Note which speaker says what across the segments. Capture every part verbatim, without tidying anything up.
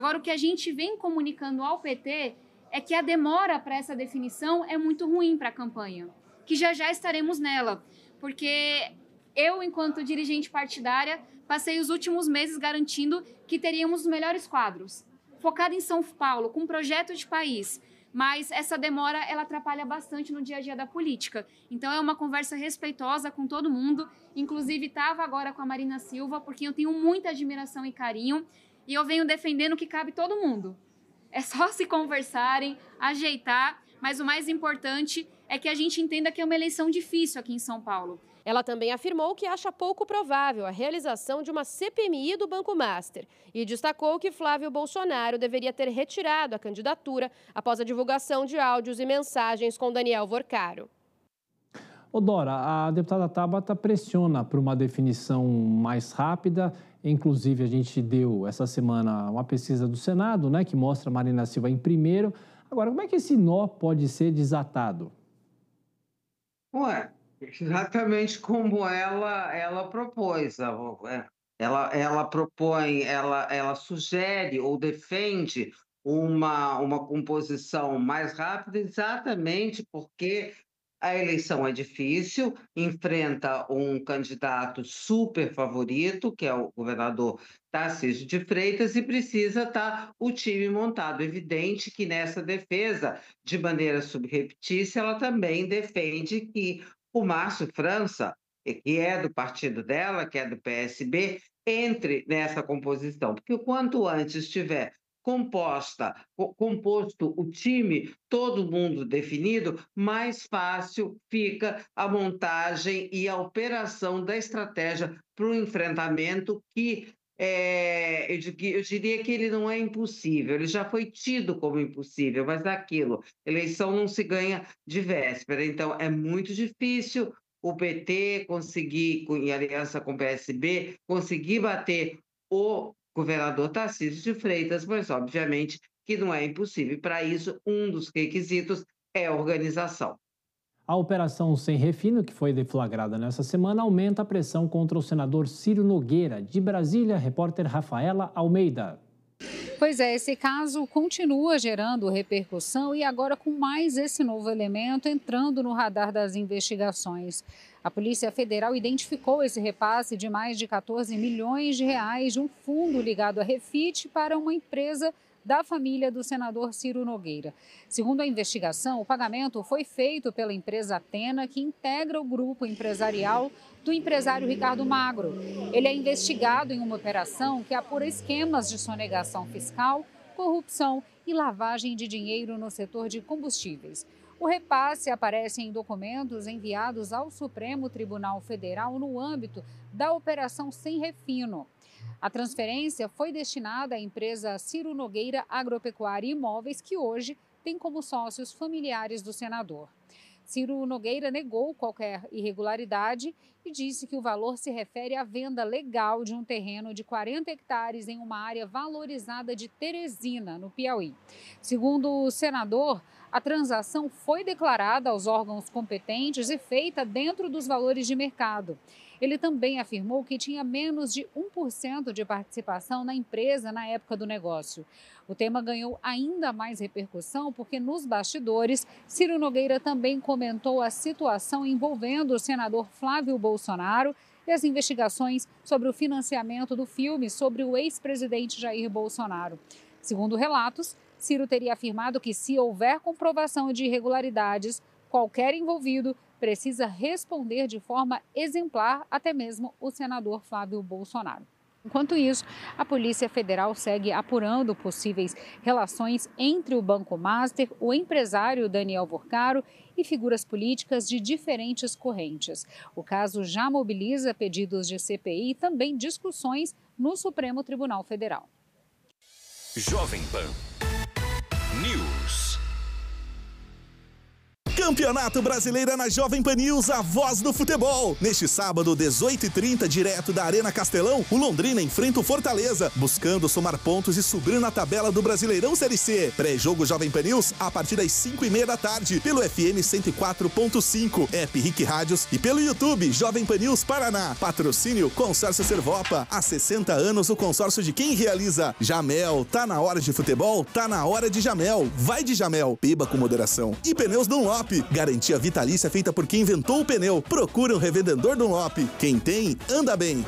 Speaker 1: Agora, o que a gente vem comunicando ao P T é que a demora para essa definição é muito ruim para a campanha, que já já estaremos nela, porque eu, enquanto dirigente partidária, passei os últimos meses garantindo que teríamos os melhores quadros, focado em São Paulo, com um projeto de país, mas essa demora ela atrapalha bastante no dia a dia da política. Então é uma conversa respeitosa com todo mundo, inclusive estava agora com a Marina Silva, porque eu tenho muita admiração e carinho, e eu venho defendendo que cabe todo mundo. É só se conversarem, ajeitar, mas o mais importante é que a gente entenda que é uma eleição difícil aqui em São Paulo.
Speaker 2: Ela também afirmou que acha pouco provável a realização de uma C P M I do Banco Master e destacou que Flávio Bolsonaro deveria ter retirado a candidatura após a divulgação de áudios e mensagens com Daniel Vorcaro.
Speaker 3: Ô Dora, a deputada Tabata pressiona por uma definição mais rápida. Inclusive, a gente deu essa semana uma pesquisa do Senado, né, que mostra a Marina Silva em primeiro. Agora, como é que esse nó pode ser desatado?
Speaker 4: Ué, exatamente como ela, ela propôs. Ela, ela propõe, ela, ela sugere ou defende uma, uma composição mais rápida, exatamente porque a eleição é difícil, enfrenta um candidato super favorito, que é o governador Tarcísio de Freitas, e precisa estar o time montado. Evidente que nessa defesa, de maneira subreptícia, ela também defende que o Márcio França, que é do partido dela, que é do P S B, entre nessa composição, porque quanto antes tiver composta, composto o time, todo mundo definido, mais fácil fica a montagem e a operação da estratégia para o enfrentamento que, é, eu, eu diria que ele não é impossível, ele já foi tido como impossível, mas daquilo, eleição não se ganha de véspera, então é muito difícil o P T conseguir, em aliança com o P S B, conseguir bater o governador Tarcísio de Freitas, mas obviamente que não é impossível. Para isso, um dos requisitos é a organização.
Speaker 3: A operação Sem Refino, que foi deflagrada nessa semana, aumenta a pressão contra o senador Ciro Nogueira. De Brasília, repórter Rafaela Almeida.
Speaker 5: Pois é, esse caso continua gerando repercussão e agora com mais esse novo elemento entrando no radar das investigações. A Polícia Federal identificou esse repasse de mais de quatorze milhões de reais de um fundo ligado à Refit para uma empresa da família do senador Ciro Nogueira. Segundo a investigação, o pagamento foi feito pela empresa Atena, que integra o grupo empresarial do empresário Ricardo Magro. Ele é investigado em uma operação que apura esquemas de sonegação fiscal, corrupção e lavagem de dinheiro no setor de combustíveis. O repasse aparece em documentos enviados ao Supremo Tribunal Federal no âmbito da Operação Sem Refino. A transferência foi destinada à empresa Ciro Nogueira Agropecuária e Imóveis, que hoje tem como sócios familiares do senador. Ciro Nogueira negou qualquer irregularidade e disse que o valor se refere à venda legal de um terreno de quarenta hectares em uma área valorizada de Teresina, no Piauí. Segundo o senador, a transação foi declarada aos órgãos competentes e feita dentro dos valores de mercado. Ele também afirmou que tinha menos de um por cento de participação na empresa na época do negócio. O tema ganhou ainda mais repercussão porque, nos bastidores, Ciro Nogueira também comentou a situação envolvendo o senador Flávio Bolsonaro e as investigações sobre o financiamento do filme sobre o ex-presidente Jair Bolsonaro. Segundo relatos, Ciro teria afirmado que, se houver comprovação de irregularidades, qualquer envolvido precisa responder de forma exemplar, até mesmo o senador Flávio Bolsonaro. Enquanto isso, a Polícia Federal segue apurando possíveis relações entre o Banco Master, o empresário Daniel Vorcaro e figuras políticas de diferentes correntes. O caso já mobiliza pedidos de C P I e também discussões no Supremo Tribunal Federal.
Speaker 6: Jovem Pan News. Campeonato Brasileiro é na Jovem Pan News, a voz do futebol. Neste sábado, dezoito e trinta, direto da Arena Castelão, o Londrina enfrenta o Fortaleza, buscando somar pontos e subir na tabela do Brasileirão Série C. Pré-jogo Jovem Pan News, a partir das cinco e meia da tarde, pelo F M cento e quatro ponto cinco, app Rick Rádios e pelo YouTube Jovem Pan News Paraná. Patrocínio Consórcio Servopa. Há sessenta anos, o consórcio de quem realiza. Jamel, tá na hora de futebol? Tá na hora de Jamel. Vai de Jamel, beba com moderação. E Pneus Dunlop, garantia vitalícia feita por quem inventou o pneu. Procura um revendedor Dunlop. Quem tem, anda bem.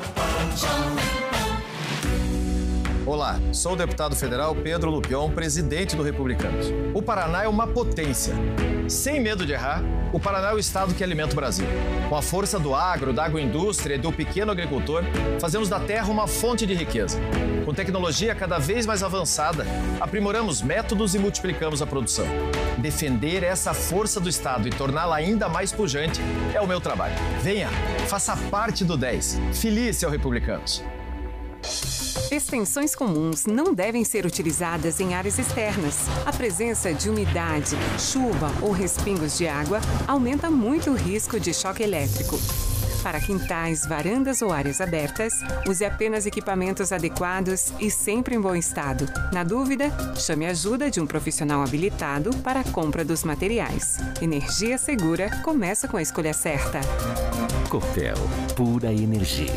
Speaker 7: Olá, sou o deputado federal Pedro Lupion, presidente do Republicanos. O Paraná é uma potência. Sem medo de errar, o Paraná é o estado que alimenta o Brasil. Com a força do agro, da agroindústria e do pequeno agricultor, fazemos da terra uma fonte de riqueza. Com tecnologia cada vez mais avançada, aprimoramos métodos e multiplicamos a produção. Defender essa força do estado e torná-la ainda mais pujante é o meu trabalho. Venha, faça parte do dez. Filie-se ao Republicanos.
Speaker 8: Extensões comuns não devem ser utilizadas em áreas externas. A presença de umidade, chuva ou respingos de água aumenta muito o risco de choque elétrico. Para quintais, varandas ou áreas abertas, use apenas equipamentos adequados e sempre em bom estado. Na dúvida, chame a ajuda de um profissional habilitado para a compra dos materiais. Energia segura começa com a escolha certa.
Speaker 9: Copel, pura energia.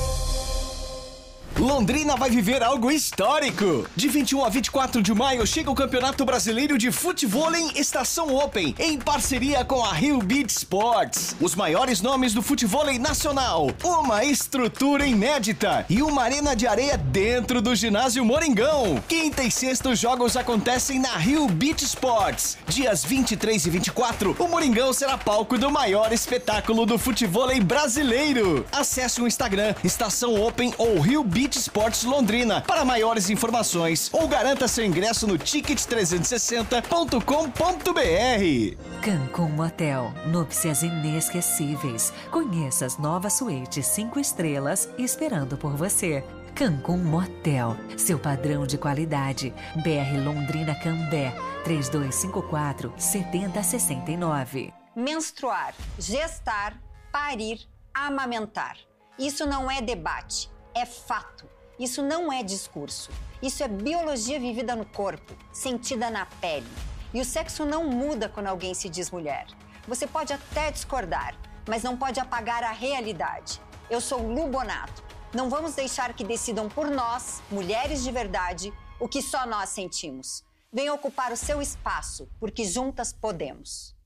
Speaker 10: Londrina vai viver algo histórico! De vinte e um a vinte e quatro de maio chega o Campeonato Brasileiro de Futevôlei Estação Open, em parceria com a Rio Beach Sports. Os maiores nomes do futevôlei nacional, uma estrutura inédita e uma arena de areia dentro do ginásio Moringão. Quinta e sexta os jogos acontecem na Rio Beach Sports. Dias vinte e três e vinte e quatro, o Moringão será palco do maior espetáculo do futevôlei brasileiro. Acesse o Instagram Estação Open ou Rio Beach Esportes Londrina para maiores informações ou garanta seu ingresso no ticket trezentos e sessenta ponto com ponto b r.
Speaker 11: Cancún Motel, núpcias inesquecíveis. Conheça as novas suítes cinco estrelas esperando por você. Cancún Motel, seu padrão de qualidade. B R Londrina Cambé, três dois cinco quatro, sete zero seis nove.
Speaker 12: Menstruar, gestar, parir, amamentar. Isso não é debate. É fato. Isso não é discurso. Isso é biologia vivida no corpo, sentida na pele. E o sexo não muda quando alguém se diz mulher. Você pode até discordar, mas não pode apagar a realidade. Eu sou Lu Bonato. Não vamos deixar que decidam por nós, mulheres de verdade, o que só nós sentimos. Venha ocupar o seu espaço, porque juntas podemos.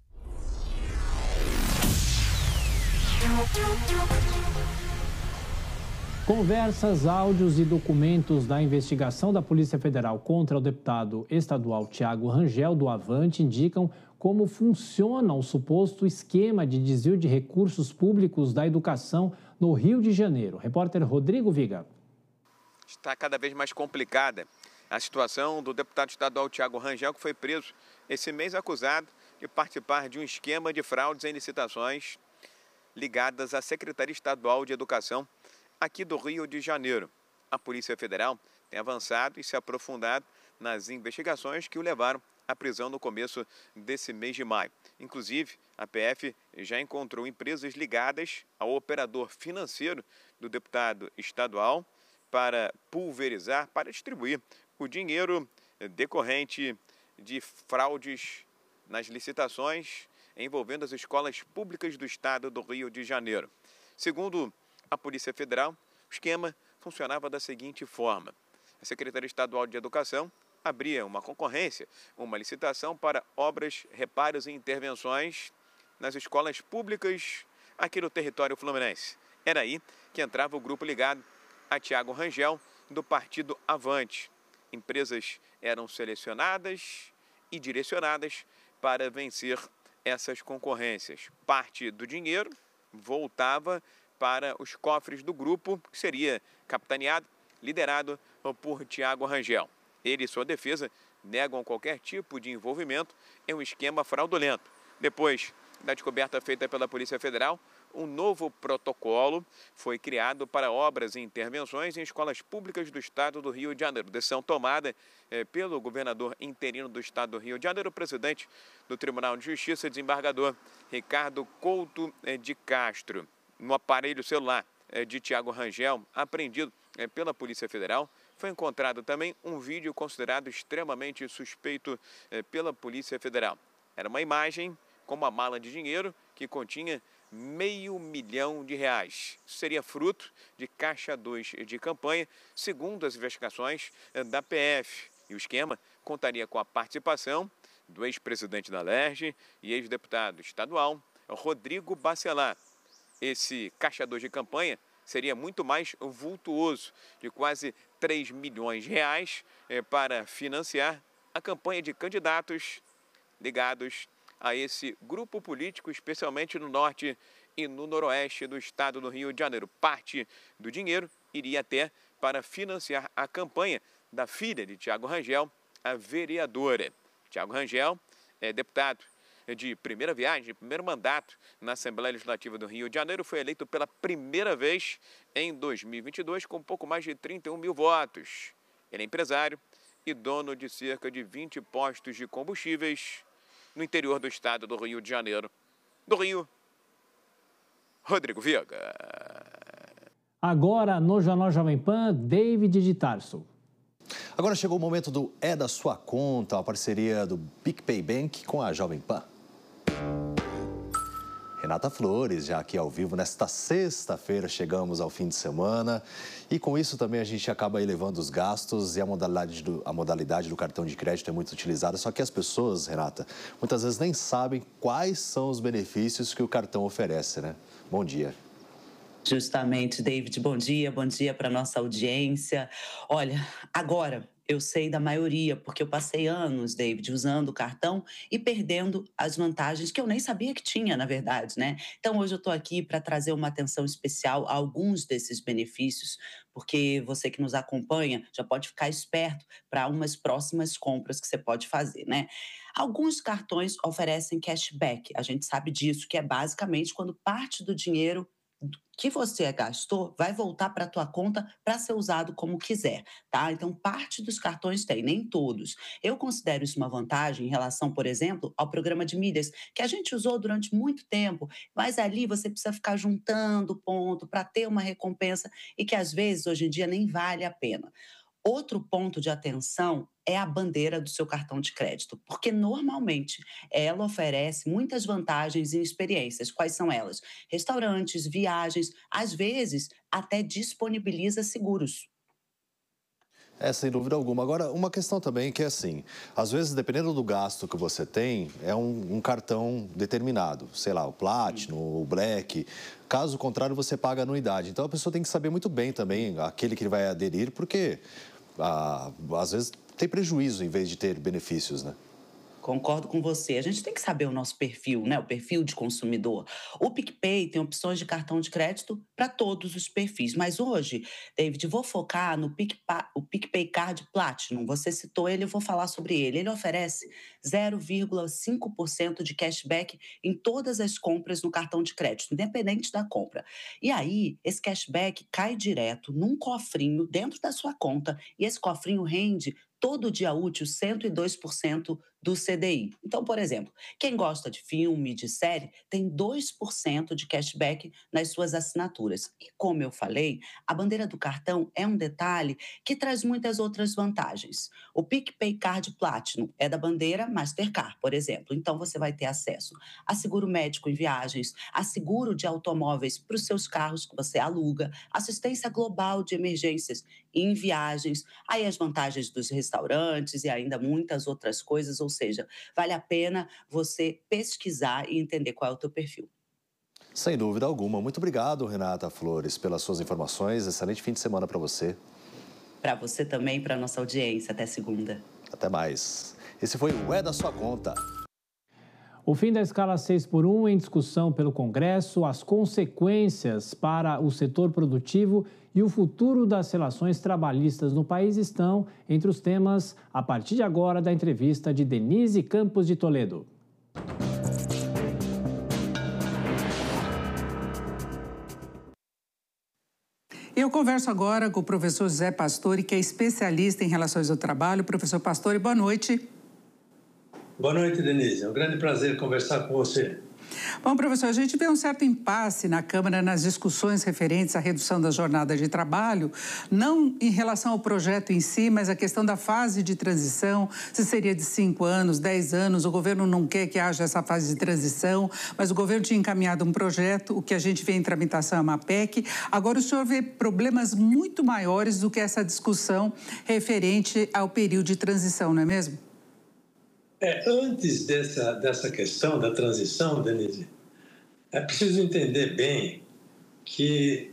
Speaker 3: Conversas, áudios e documentos da investigação da Polícia Federal contra o deputado estadual Tiago Rangel, do Avante, indicam como funciona o suposto esquema de desvio de recursos públicos da educação no Rio de Janeiro. Repórter Rodrigo Viga.
Speaker 13: Está cada vez mais complicada a situação do deputado estadual Tiago Rangel, que foi preso esse mês acusado de participar de um esquema de fraudes em licitações ligadas à Secretaria Estadual de Educação aqui do Rio de Janeiro. A Polícia Federal tem avançado e se aprofundado nas investigações que o levaram à prisão no começo desse mês de maio. Inclusive, a P F já encontrou empresas ligadas ao operador financeiro do deputado estadual para pulverizar, para distribuir o dinheiro decorrente de fraudes nas licitações envolvendo as escolas públicas do estado do Rio de Janeiro. Segundo a Polícia Federal, o esquema funcionava da seguinte forma: a Secretaria Estadual de Educação abria uma concorrência, uma licitação para obras, reparos e intervenções nas escolas públicas aqui no território fluminense. Era aí que entrava o grupo ligado a Tiago Rangel, do partido Avante. Empresas eram selecionadas e direcionadas para vencer essas concorrências. Parte do dinheiro voltava para os cofres do grupo, que seria capitaneado, liderado por Tiago Rangel. Ele e sua defesa negam qualquer tipo de envolvimento em um esquema fraudulento. Depois da descoberta feita pela Polícia Federal, Um novo protocolo foi criado para obras e intervenções em escolas públicas do estado do Rio de Janeiro. Decisão tomada eh, pelo governador interino do estado do Rio de Janeiro, o presidente do Tribunal de Justiça, desembargador Ricardo Couto eh, de Castro. No aparelho celular eh, de Thiago Rangel, apreendido eh, pela Polícia Federal, foi encontrado também um vídeo considerado extremamente suspeito eh, pela Polícia Federal. Era uma imagem com uma mala de dinheiro que continha meio milhão de reais. Isso seria fruto de caixa dois de campanha, segundo as investigações eh, da P F. E o esquema contaria com a participação do ex-presidente da Alerj e ex-deputado estadual Rodrigo Bacelar. Esse caixa dois de campanha seria muito mais vultuoso, de quase três milhões de reais, eh, para financiar a campanha de candidatos ligados a esse grupo político, especialmente no norte e no noroeste do estado do Rio de Janeiro. Parte do dinheiro iria até para financiar a campanha da filha de Thiago Rangel, a vereadora. Thiago Rangel é deputado de primeira viagem, de primeiro mandato na Assembleia Legislativa do Rio de Janeiro, foi eleito pela primeira vez em dois mil e vinte e dois com pouco mais de trinta e um mil votos. Ele é empresário e dono de cerca de vinte postos de combustíveis no interior do estado do Rio de Janeiro. Do Rio, Rodrigo Viega.
Speaker 3: Agora, no Jornal Jovem Pan, David de Tarso.
Speaker 14: Agora chegou o momento do É da Sua Conta, a parceria do PicPay Bank com a Jovem Pan. Renata Flores, já aqui ao vivo, nesta sexta-feira chegamos ao fim de semana e com isso também a gente acaba elevando os gastos e a modalidade do, a modalidade do cartão de crédito é muito utilizada, só que as pessoas, Renata, muitas vezes nem sabem quais são os benefícios que o cartão oferece, né? Bom dia.
Speaker 15: Justamente, David, bom dia, bom dia para nossa audiência. Olha, agora eu sei da maioria, porque eu passei anos, David, usando o cartão e perdendo as vantagens que eu nem sabia que tinha, na verdade, né? Então, hoje eu estou aqui para trazer uma atenção especial a alguns desses benefícios, porque você que nos acompanha já pode ficar esperto para umas próximas compras que você pode fazer, né? Alguns cartões oferecem cashback, a gente sabe disso, que é basicamente quando parte do dinheiro que você gastou vai voltar para a tua conta para ser usado como quiser, tá? Então, parte dos cartões tem, nem todos. Eu considero isso uma vantagem em relação, por exemplo, ao programa de milhas, que a gente usou durante muito tempo, mas ali você precisa ficar juntando ponto para ter uma recompensa e que, às vezes, hoje em dia, nem vale a pena. Outro ponto de atenção é a bandeira do seu cartão de crédito, porque normalmente ela oferece muitas vantagens e experiências. Quais são elas? Restaurantes, viagens, às vezes até disponibiliza seguros.
Speaker 14: É, sem dúvida alguma. Agora, uma questão também que é assim, às vezes, dependendo do gasto que você tem, é um, um cartão determinado, sei lá, o Platinum, o Black. Caso contrário, você paga anuidade. Então, a pessoa tem que saber muito bem também aquele que vai aderir, porque ah, às vezes tem prejuízo em vez de ter benefícios, né?
Speaker 15: Concordo com você. A gente tem que saber o nosso perfil, né? O perfil de consumidor. O PicPay tem opções de cartão de crédito para todos os perfis. Mas hoje, David, vou focar no PicPay, o PicPay Card Platinum. Você citou ele, eu vou falar sobre ele. Ele oferece zero vírgula cinco por cento de cashback em todas as compras no cartão de crédito, independente da compra. E aí, esse cashback cai direto num cofrinho dentro da sua conta e esse cofrinho rende todo dia útil cento e dois por cento do C D I. Então, por exemplo, quem gosta de filme, de série, tem dois por cento de cashback nas suas assinaturas. E como eu falei, a bandeira do cartão é um detalhe que traz muitas outras vantagens. O PicPay Card Platinum é da bandeira Mastercard, por exemplo. Então, você vai ter acesso a seguro médico em viagens, a seguro de automóveis para os seus carros que você aluga, assistência global de emergências em viagens, aí as vantagens dos restaurantes e ainda muitas outras coisas, ou seja, vale a pena você pesquisar e entender qual é o teu perfil.
Speaker 14: Sem dúvida alguma. Muito obrigado, Renata Flores, pelas suas informações. Excelente fim de semana para você.
Speaker 15: Para você também e para a nossa audiência. Até segunda.
Speaker 14: Até mais. Esse foi o É da Sua Conta.
Speaker 3: O fim da escala seis por um em discussão pelo Congresso, as consequências para o setor produtivo e o futuro das relações trabalhistas no país estão entre os temas a partir de agora da entrevista de Denise Campos de Toledo.
Speaker 16: Eu converso agora com o professor José Pastore, que é especialista em relações ao trabalho. Professor Pastore, boa noite.
Speaker 17: Boa noite, Denise. É um grande prazer conversar com você.
Speaker 16: Bom, professor, a gente vê um certo impasse na Câmara nas discussões referentes à redução da jornada de trabalho, não em relação ao projeto em si, mas a questão da fase de transição, se seria de cinco anos, dez anos. O governo não quer que haja essa fase de transição, mas o governo tinha encaminhado um projeto, o que a gente vê em tramitação é uma P E C. Agora, o senhor vê problemas muito maiores do que essa discussão referente ao período de transição, não é mesmo?
Speaker 17: É, antes dessa, dessa questão da transição, Denise, é preciso entender bem que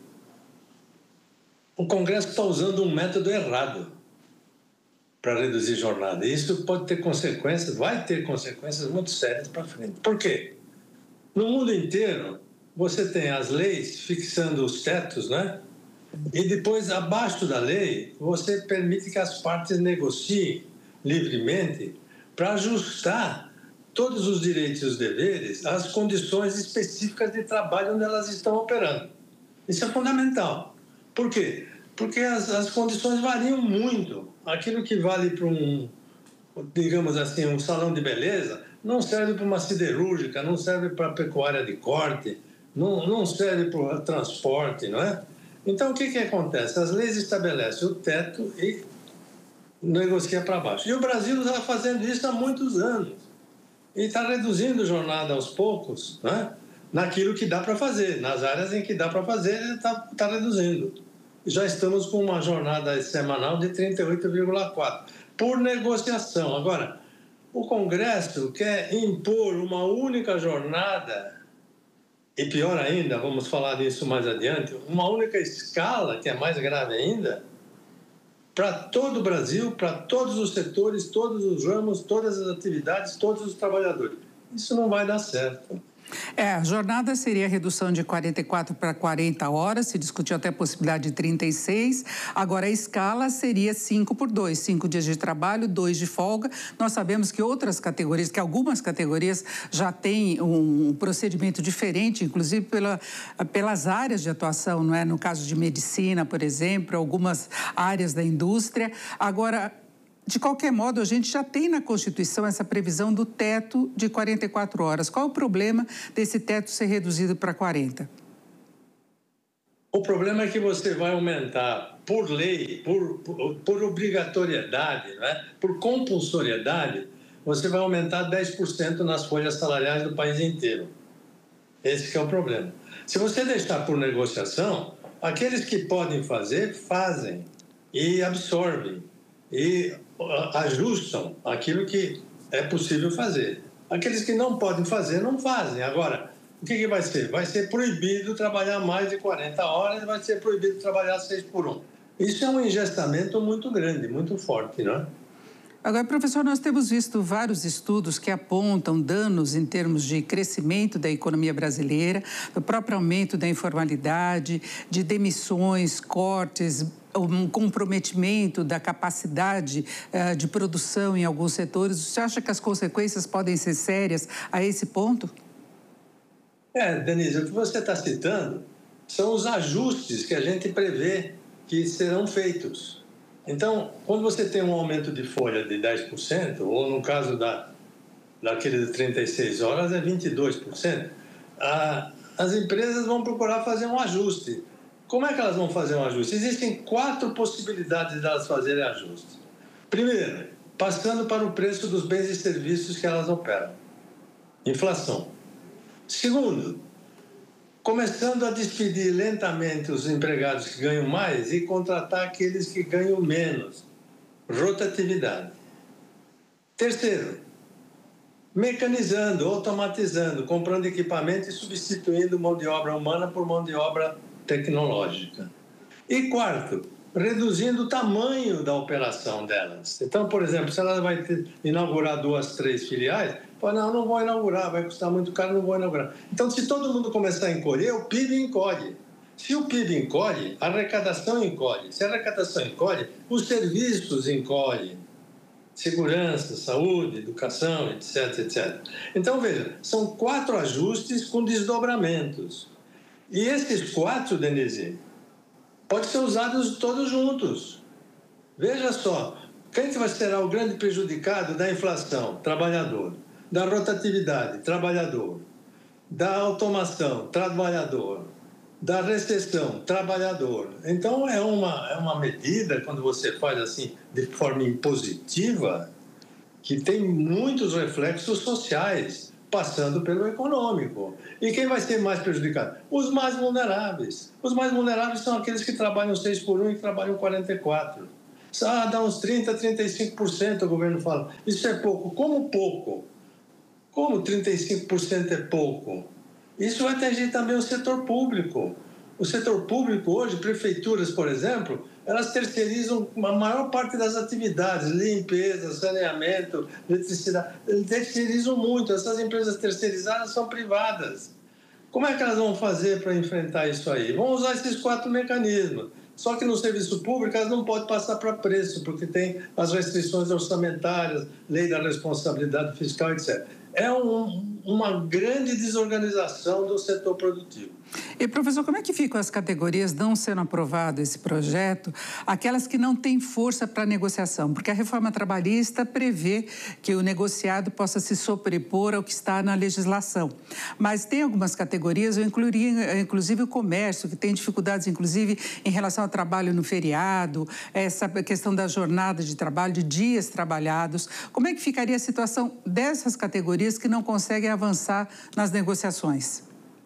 Speaker 17: o Congresso está usando um método errado para reduzir jornada. E isso pode ter consequências, vai ter consequências muito sérias para frente. Por quê? No mundo inteiro, você tem as leis fixando os tetos, né? E depois, abaixo da lei, você permite que as partes negociem livremente para ajustar todos os direitos e os deveres às condições específicas de trabalho onde elas estão operando. Isso é fundamental. Por quê? Porque as, as condições variam muito. Aquilo que vale para um, digamos assim, um salão de beleza, não serve para uma siderúrgica, não serve para a pecuária de corte, não, não serve para o transporte, não é? Então, o que, que acontece? As leis estabelecem o teto e negocia para baixo. E o Brasil está fazendo isso há muitos anos. E está reduzindo a jornada aos poucos, né? Naquilo que dá para fazer. Nas áreas em que dá para fazer, ele está tá reduzindo. Já estamos com uma jornada semanal de trinta e oito vírgula quatro, por negociação. Agora, o Congresso quer impor uma única jornada, e pior ainda, vamos falar disso mais adiante, uma única escala, que é mais grave ainda, para todo o Brasil, para todos os setores, todos os ramos, todas as atividades, todos os trabalhadores. Isso não vai dar certo.
Speaker 16: É, a jornada seria a redução de quarenta e quatro para quarenta horas, se discutiu até a possibilidade de trinta e seis. Agora, a escala seria cinco por dois, cinco dias de trabalho, dois de folga. Nós sabemos que outras categorias, que algumas categorias já têm um procedimento diferente, inclusive pela, pelas áreas de atuação, não é? No caso de medicina, por exemplo, algumas áreas da indústria. Agora, de qualquer modo, a gente já tem na Constituição essa previsão do teto de quarenta e quatro horas. Qual é o problema desse teto ser reduzido para quarenta?
Speaker 17: O problema é que você vai aumentar por lei, por, por, por obrigatoriedade, né? Por compulsoriedade, você vai aumentar dez por cento nas folhas salariais do país inteiro. Esse que é o problema. Se você deixar por negociação, aqueles que podem fazer, fazem e absorvem e ajustam aquilo que é possível fazer. Aqueles que não podem fazer, não fazem. Agora, o que, que vai ser? Vai ser proibido trabalhar mais de quarenta horas, vai ser proibido trabalhar seis por um. Isso é um engessamento muito grande, muito forte, não é?
Speaker 16: Agora, professor, nós temos visto vários estudos que apontam danos em termos de crescimento da economia brasileira, do próprio aumento da informalidade, de demissões, cortes, um comprometimento da capacidade uh, de produção em alguns setores. Você acha que as consequências podem ser sérias a esse ponto?
Speaker 17: É, Denise, o que você está citando são os ajustes que a gente prevê que serão feitos. Então, quando você tem um aumento de folha de dez por cento, ou no caso da, daquele de trinta e seis horas é vinte e dois por cento, a, as empresas vão procurar fazer um ajuste. Como é que elas vão fazer um ajuste? Existem quatro possibilidades de elas fazerem ajuste. Primeiro, passando para o preço dos bens e serviços que elas operam. Inflação. Segundo, começando a despedir lentamente os empregados que ganham mais e contratar aqueles que ganham menos. Rotatividade. Terceiro, mecanizando, automatizando, comprando equipamento e substituindo mão de obra humana por mão de obra tecnológica. E quarto, reduzindo o tamanho da operação delas. Então, por exemplo, se ela vai ter, inaugurar duas, três filiais, fala, não, não vou inaugurar, vai custar muito caro, não vou inaugurar. Então, se todo mundo começar a encolher, o P I B encolhe. Se o P I B encolhe, a arrecadação encolhe. Se a arrecadação encolhe, os serviços encolhem. Segurança, saúde, educação, etc, etcétera. Então, veja, são quatro ajustes com desdobramentos. E esses quatro, Denise, pode ser usados todos juntos. Veja só, quem vai ser o grande prejudicado da inflação? Trabalhador. Da rotatividade? Trabalhador. Da automação? Trabalhador. Da recessão? Trabalhador. Então, é uma, é uma medida, quando você faz assim, de forma impositiva, que tem muitos reflexos sociais, passando pelo econômico. E quem vai ser mais prejudicado? Os mais vulneráveis. Os mais vulneráveis são aqueles que trabalham seis por um e que trabalham quarenta e quatro. Ah, dá uns trinta, trinta e cinco por cento, o governo fala. Isso é pouco. Como pouco? Como trinta e cinco por cento é pouco? Isso vai atingir também o setor público. O setor público hoje, prefeituras, por exemplo, elas terceirizam a maior parte das atividades, limpeza, saneamento, eletricidade. Eles terceirizam muito. Essas empresas terceirizadas são privadas. Como é que elas vão fazer para enfrentar isso aí? Vão usar esses quatro mecanismos. Só que no serviço público elas não podem passar para preço, porque tem as restrições orçamentárias, lei da responsabilidade fiscal, etcétera. É um, uma grande desorganização do setor produtivo.
Speaker 16: E, professor, como é que ficam as categorias não sendo aprovado esse projeto, aquelas que não têm força para negociação? Porque a reforma trabalhista prevê que o negociado possa se sobrepor ao que está na legislação. Mas tem algumas categorias, eu incluiria, inclusive o comércio, que tem dificuldades, inclusive, em relação ao trabalho no feriado, essa questão da jornada de trabalho, de dias trabalhados. Como é que ficaria a situação dessas categorias que não conseguem avançar nas negociações?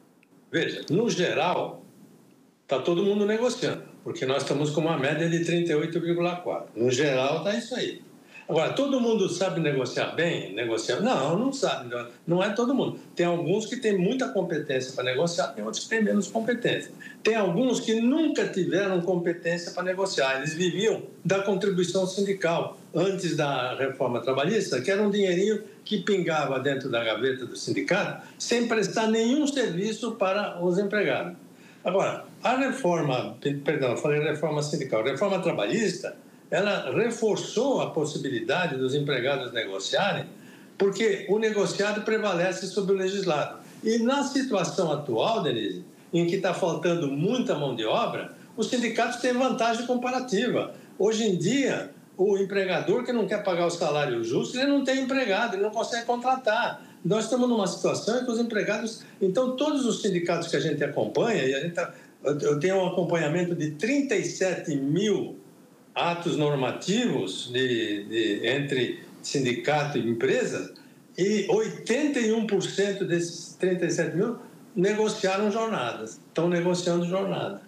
Speaker 17: Veja, no geral, está todo mundo negociando, porque nós estamos com uma média de trinta e oito vírgula quatro. No geral, está isso aí. Agora, todo mundo sabe negociar bem? Negociar? Não, não sabe. Não é todo mundo. Tem alguns que têm muita competência para negociar, tem outros que têm menos competência. Tem alguns que nunca tiveram competência para negociar. Eles viviam da contribuição sindical antes da reforma trabalhista, que era um dinheirinho que pingava dentro da gaveta do sindicato sem prestar nenhum serviço para os empregados. Agora, a reforma, perdão, eu falei reforma sindical, a reforma trabalhista, ela reforçou a possibilidade dos empregados negociarem, porque o negociado prevalece sobre o legislado. E na situação atual, Denise, em que está faltando muita mão de obra, os sindicatos têm vantagem comparativa. Hoje em dia, o empregador que não quer pagar o salário justo, ele não tem empregado, ele não consegue contratar. Nós estamos numa situação em que os empregados... Então, todos os sindicatos que a gente acompanha, e a gente tá, eu tenho um acompanhamento de trinta e sete mil atos normativos de, de, entre sindicato e empresa, e oitenta e um por cento desses trinta e sete mil negociaram jornadas, estão negociando jornada.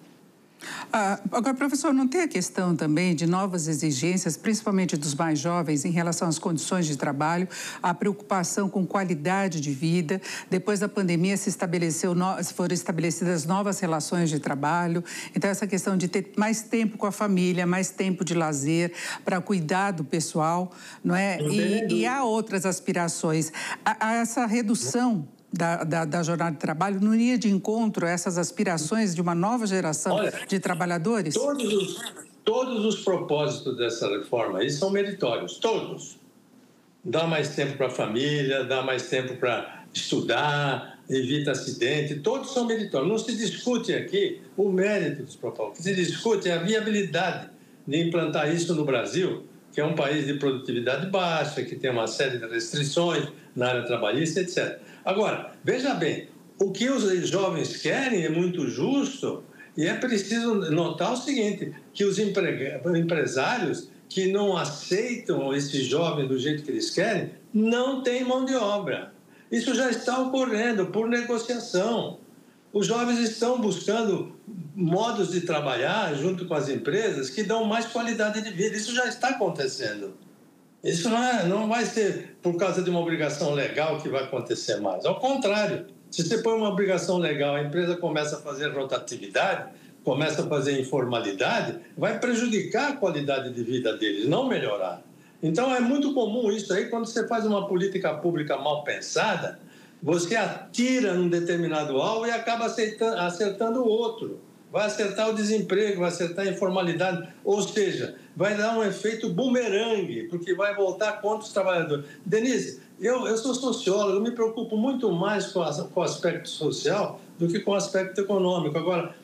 Speaker 16: Ah, agora, professor, não tem a questão também de novas exigências, principalmente dos mais jovens, em relação às condições de trabalho, a preocupação com qualidade de vida? Depois da pandemia se estabeleceu, foram estabelecidas novas relações de trabalho, então essa questão de ter mais tempo com a família, mais tempo de lazer, para cuidar do pessoal, não é? E, e há outras aspirações. A, a essa redução Da, da, da jornada de trabalho não iria de encontro a essas aspirações de uma nova geração Olha, de trabalhadores?
Speaker 17: Todos os, todos os propósitos dessa reforma aí são meritórios, todos. Dá mais tempo para a família, dá mais tempo para estudar, evita acidente, todos são meritórios. Não se discute aqui o mérito dos propósitos, o que se discute é a viabilidade de implantar isso no Brasil, que é um país de produtividade baixa, que tem uma série de restrições na área trabalhista, etcétera. Agora, veja bem, o que os jovens querem é muito justo e é preciso notar o seguinte, que os empresários que não aceitam esses jovens do jeito que eles querem, não têm mão de obra. Isso já está ocorrendo por negociação. Os jovens estão buscando modos de trabalhar junto com as empresas que dão mais qualidade de vida. Isso já está acontecendo. Isso não, é, não vai ser por causa de uma obrigação legal que vai acontecer mais. Ao contrário, se você põe uma obrigação legal, a empresa começa a fazer rotatividade, começa a fazer informalidade, vai prejudicar a qualidade de vida deles, não melhorar. Então, é muito comum isso aí, quando você faz uma política pública mal pensada, você atira num determinado alvo e acaba acertando, acertando o outro. Vai acertar o desemprego, vai acertar a informalidade, ou seja, vai dar um efeito bumerangue, porque vai voltar contra os trabalhadores. Denise, eu, eu sou sociólogo, eu me preocupo muito mais com, a, com o aspecto social do que com o aspecto econômico. Agora,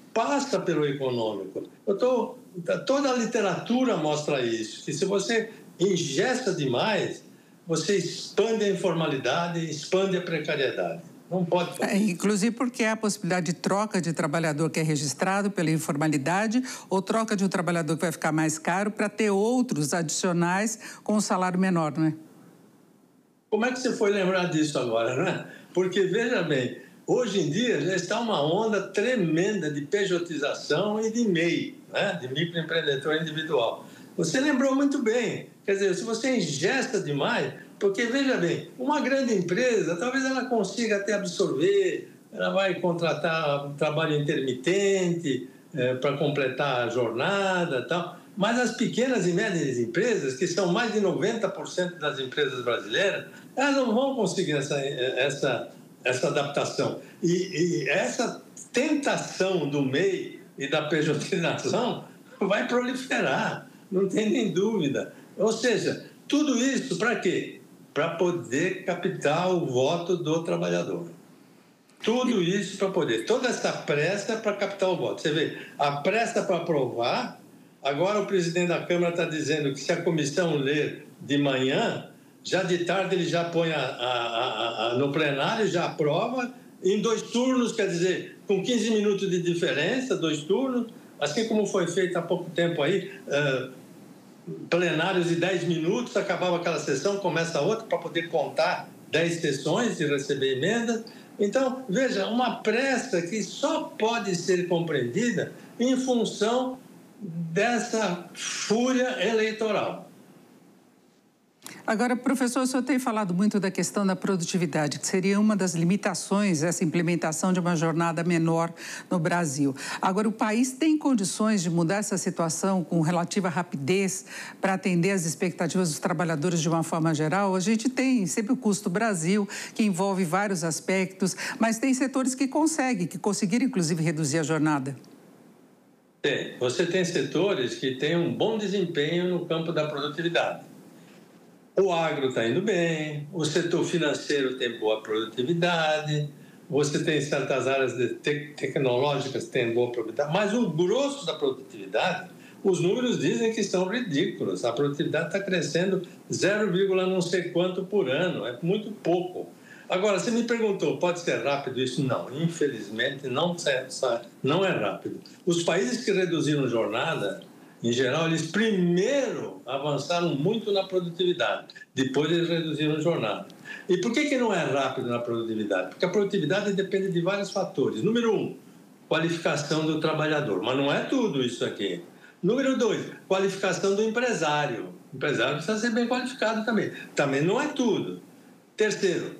Speaker 17: passa pelo econômico. Eu tô, toda a literatura mostra isso, que se você ingesta demais, você expande a informalidade, expande a precariedade. Não pode fazer.
Speaker 16: É, inclusive porque há a possibilidade de troca de trabalhador que é registrado pela informalidade ou troca de um trabalhador que vai ficar mais caro para ter outros adicionais com um salário menor, não é?
Speaker 17: Como é que você foi lembrar disso agora, né? Porque, veja bem, hoje em dia já está uma onda tremenda de pejotização e de M E I, né? De microempreendedor individual. Você lembrou muito bem. Quer dizer, se você ingesta demais, porque, veja bem, uma grande empresa, talvez ela consiga até absorver, ela vai contratar um trabalho intermitente é, para completar a jornada e tal, mas as pequenas e médias empresas, que são mais de noventa por cento das empresas brasileiras, elas não vão conseguir essa, essa, essa adaptação. E, e essa tentação do M E I e da pejotização vai proliferar, não tem nem dúvida. Ou seja, tudo isso para quê? Para poder captar o voto do trabalhador. Tudo isso para poder. Toda essa pressa para captar o voto. Você vê, a pressa para aprovar, agora o presidente da Câmara está dizendo que se a comissão ler de manhã, já de tarde ele já põe a, a, a, a, no plenário, já aprova, em dois turnos, quer dizer, com quinze minutos de diferença, dois turnos, assim como foi feito há pouco tempo aí, uh, plenários de dez minutos, acabava aquela sessão, começa outra para poder contar dez sessões e receber emendas. Então, veja, uma pressa que só pode ser compreendida em função dessa fúria eleitoral.
Speaker 16: Agora, professor, o senhor tem falado muito da questão da produtividade, que seria uma das limitações dessa implementação de uma jornada menor no Brasil. Agora, o país tem condições de mudar essa situação com relativa rapidez para atender às expectativas dos trabalhadores de uma forma geral? A gente tem sempre o custo Brasil, que envolve vários aspectos, mas tem setores que conseguem, que conseguiram, inclusive, reduzir a jornada.
Speaker 17: Tem. Você tem setores que têm um bom desempenho no campo da produtividade. O agro está indo bem, o setor financeiro tem boa produtividade, você tem certas áreas de te tecnológicas que têm boa produtividade, mas o grosso da produtividade, os números dizem que são ridículos. A produtividade está crescendo zero, não sei quanto por ano, é muito pouco. Agora, você me perguntou, pode ser rápido isso? Não, infelizmente não, não é rápido. Os países que reduziram jornada, em geral, eles primeiro avançaram muito na produtividade, depois eles reduziram jornada. E por que que não é rápido na produtividade? Porque a produtividade depende de vários fatores. Número um, qualificação do trabalhador, mas não é tudo isso aqui. Número dois, qualificação do empresário. O empresário precisa ser bem qualificado também. Também não é tudo. Terceiro,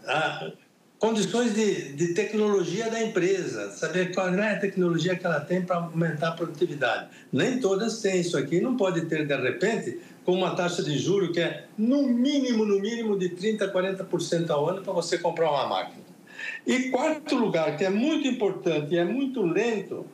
Speaker 17: a condições de, de tecnologia da empresa, saber qual é a tecnologia que ela tem para aumentar a produtividade. Nem todas têm isso aqui, não pode ter, de repente, com uma taxa de juros que é, no mínimo, no mínimo, de trinta por cento a quarenta por cento ao ano para você comprar uma máquina. E quarto lugar, que é muito importante e é muito lento,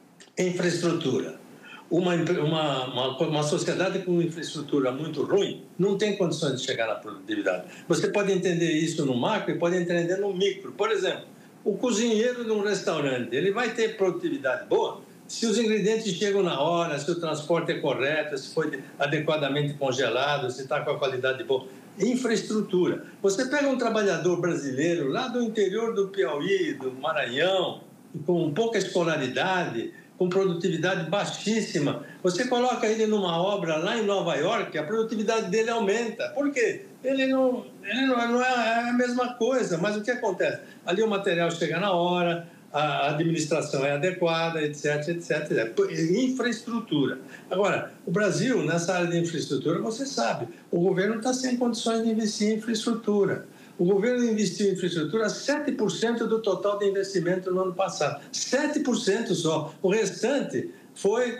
Speaker 17: é infraestrutura. Uma, uma, uma, uma sociedade com infraestrutura muito ruim não tem condições de chegar na produtividade. Você pode entender isso no macro e pode entender no micro. Por exemplo, o cozinheiro de um restaurante, ele vai ter produtividade boa se os ingredientes chegam na hora, se o transporte é correto, se foi adequadamente congelado, se está com a qualidade boa. Infraestrutura. Você pega um trabalhador brasileiro lá do interior do Piauí, do Maranhão, com pouca escolaridade, com produtividade baixíssima, você coloca ele numa obra lá em Nova York, a produtividade dele aumenta. Por quê? Ele não, ele não, não é a mesma coisa, mas o que acontece? Ali o material chega na hora, a administração é adequada, etc, etc, etcétera. Infraestrutura. Agora, o Brasil, nessa área de infraestrutura, você sabe, o governo está sem condições de investir em infraestrutura. O governo investiu em infraestrutura sete por cento do total de investimento no ano passado. sete por cento só. O restante foi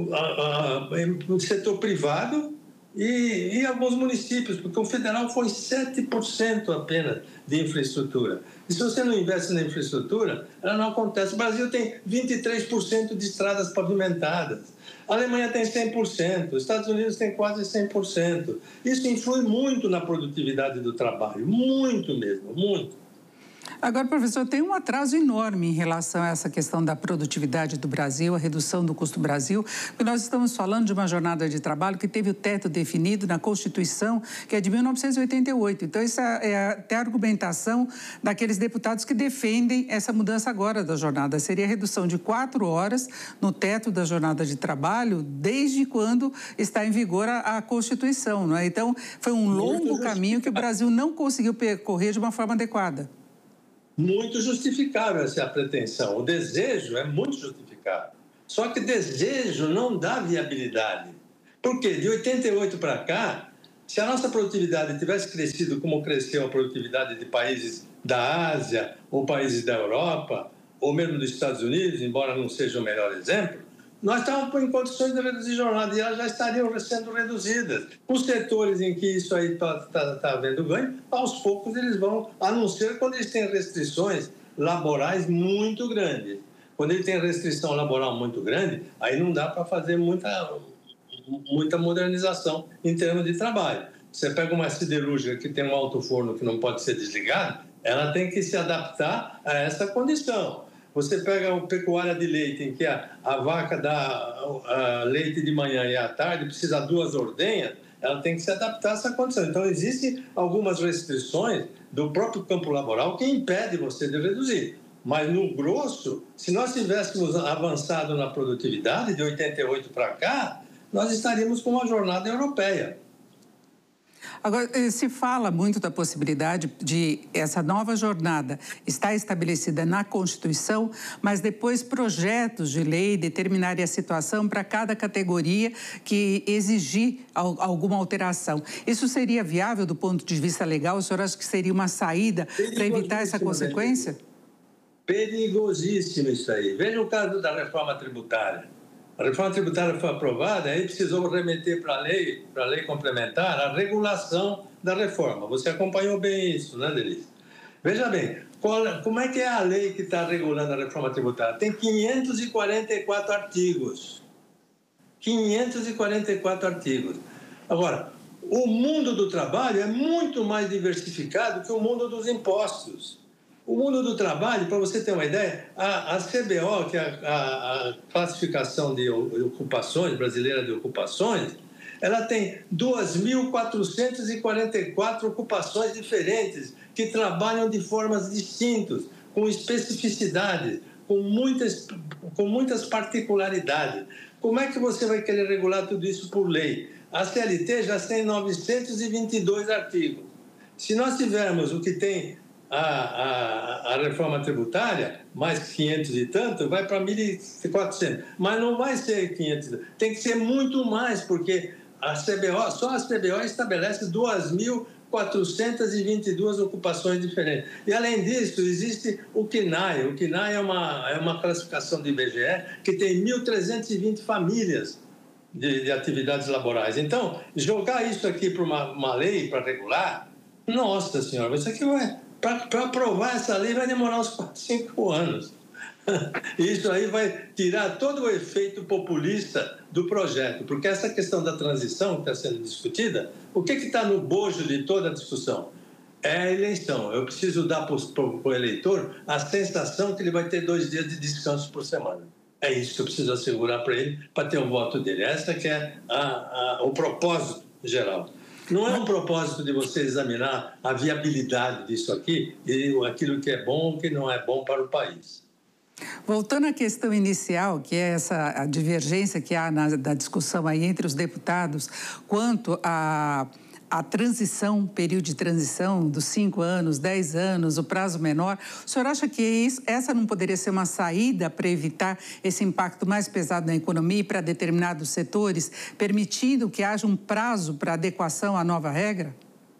Speaker 17: o setor privado e, e alguns municípios, porque o federal foi sete por cento apenas de infraestrutura. E se você não investe na infraestrutura, ela não acontece. O Brasil tem vinte e três por cento de estradas pavimentadas. A Alemanha tem cem por cento, os Estados Unidos tem quase cem por cento. Isso influi muito na produtividade do trabalho, muito mesmo, muito.
Speaker 16: Agora, professor, tem um atraso enorme em relação a essa questão da produtividade do Brasil, a redução do custo do Brasil, porque nós estamos falando de uma jornada de trabalho que teve o teto definido na Constituição, que é de mil novecentos e oitenta e oito. Então, essa é até a argumentação daqueles deputados que defendem essa mudança agora da jornada. Seria a redução de quatro horas no teto da jornada de trabalho, desde quando está em vigor a, a Constituição, não é? Então, foi um longo caminho que o Brasil não conseguiu percorrer de uma forma adequada.
Speaker 17: Muito justificável essa pretensão. O desejo é muito justificável. Só que desejo não dá viabilidade. Por quê? De oitenta e oito para cá, se a nossa produtividade tivesse crescido como cresceu a produtividade de países da Ásia, ou países da Europa, ou mesmo dos Estados Unidos, embora não seja o melhor exemplo, nós estávamos em condições de reduzir jornada e elas já estariam sendo reduzidas. Os setores em que isso aí está tá, tá havendo ganho, aos poucos eles vão, a não ser quando eles têm restrições laborais muito grandes. Quando ele tem restrição laboral muito grande, aí não dá para fazer muita, muita modernização em termos de trabalho. Você pega uma siderúrgica que tem um alto forno que não pode ser desligado, ela tem que se adaptar a essa condição. Você pega a pecuária de leite, em que a, a vaca dá a leite de manhã e à tarde, precisa de duas ordenhas, ela tem que se adaptar a essa condição. Então, existem algumas restrições do próprio campo laboral que impedem você de reduzir. Mas, no grosso, se nós tivéssemos avançado na produtividade de oitenta e oito para cá, nós estaríamos com uma jornada europeia.
Speaker 16: Agora, se fala muito da possibilidade de essa nova jornada estar estabelecida na Constituição, mas depois projetos de lei determinarem a situação para cada categoria que exigir alguma alteração. Isso seria viável do ponto de vista legal? O senhor acha que seria uma saída para evitar essa consequência?
Speaker 17: Perigosíssimo isso aí. Veja o caso da reforma tributária. A reforma tributária foi aprovada, aí precisou remeter para a lei, para a lei complementar, a regulação da reforma. Você acompanhou bem isso, né, Denise? Veja bem, qual, como é que é a lei que está regulando a reforma tributária? Tem quinhentos e quarenta e quatro artigos. quinhentos e quarenta e quatro artigos. Agora, o mundo do trabalho é muito mais diversificado que o mundo dos impostos. O mundo do trabalho, para você ter uma ideia, a, a C B O, que é a, a classificação de ocupações, brasileira de ocupações, ela tem duas mil quatrocentas e quarenta e quatro ocupações diferentes, que trabalham de formas distintas, com especificidades, com muitas, com muitas particularidades. Como é que você vai querer regular tudo isso por lei? A C L T já tem novecentos e vinte e dois artigos. Se nós tivermos o que tem A, a, a reforma tributária, mais quinhentos e tanto, vai para mil e quatrocentos. Mas não vai ser quinhentos. Tem que ser muito mais, porque a C B O, só a C B O estabelece duas mil quatrocentas e vinte e duas ocupações diferentes. E, além disso, existe o C N A E. O C N A E é uma, é uma classificação do I B G E que tem mil trezentas e vinte famílias de, de atividades laborais. Então, jogar isso aqui para uma, uma lei para regular, nossa senhora, isso aqui vai... Para aprovar essa lei vai demorar uns quatro, cinco anos. Isso aí vai tirar todo o efeito populista do projeto, porque essa questão da transição que está sendo discutida, o que está no bojo de toda a discussão? É a eleição. Eu preciso dar para o eleitor a sensação que ele vai ter dois dias de descanso por semana. É isso que eu preciso assegurar para ele, para ter o voto dele. Essa que é a, a, o propósito geral. Não é um propósito de você examinar a viabilidade disso aqui e aquilo que é bom ou que não é bom para o país.
Speaker 16: Voltando à questão inicial, que é essa a divergência que há na da discussão aí entre os deputados quanto a a transição, período de transição dos cinco anos, dez anos, o prazo menor, o senhor acha que isso, essa não poderia ser uma saída para evitar esse impacto mais pesado na economia e para determinados setores, permitindo que haja um prazo para adequação à nova regra?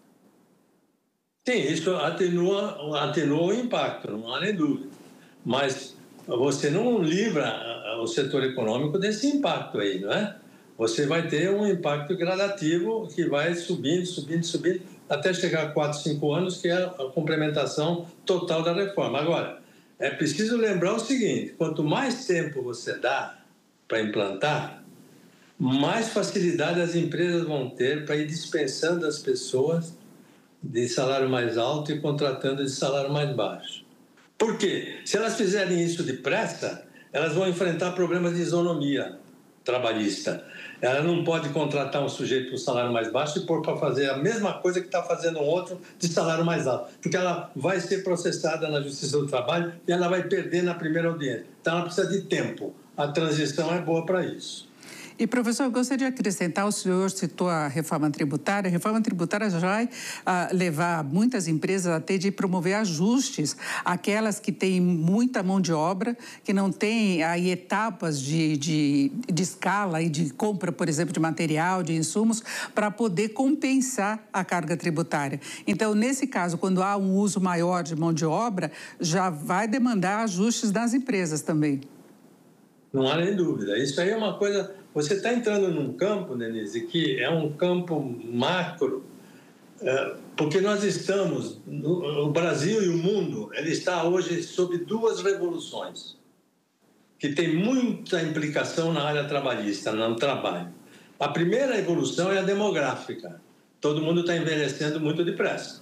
Speaker 17: Sim, isso atenua, atenua o impacto, não há nem dúvida. Mas você não livra o setor econômico desse impacto aí, não é? Você vai ter um impacto gradativo que vai subindo, subindo, subindo, até chegar a quatro, cinco anos, que é a complementação total da reforma. Agora, é preciso lembrar o seguinte, quanto mais tempo você dá para implantar, mais facilidade as empresas vão ter para ir dispensando as pessoas de salário mais alto e contratando de salário mais baixo. Por quê? Se elas fizerem isso depressa, elas vão enfrentar problemas de isonomia trabalhista. Ela não pode contratar um sujeito com salário mais baixo e pôr para fazer a mesma coisa que está fazendo um outro de salário mais alto, porque ela vai ser processada na Justiça do Trabalho e ela vai perder na primeira audiência. Então, ela precisa de tempo. A transição é boa para isso.
Speaker 16: E, professor, eu gostaria de acrescentar, o senhor citou a reforma tributária. A reforma tributária já vai ah, levar muitas empresas a ter de promover ajustes, aquelas que têm muita mão de obra, que não têm aí etapas de, de, de escala e de compra, por exemplo, de material, de insumos, para poder compensar a carga tributária. Então, nesse caso, quando há um uso maior de mão de obra, já vai demandar ajustes das empresas também.
Speaker 17: Não há nem dúvida. Isso aí é uma coisa... Você está entrando num campo, Denise, que é um campo macro, é, porque nós estamos, no, o Brasil e o mundo, ele está hoje sob duas revoluções, que tem muita implicação na área trabalhista, no trabalho. A primeira evolução é a demográfica. Todo mundo está envelhecendo muito depressa.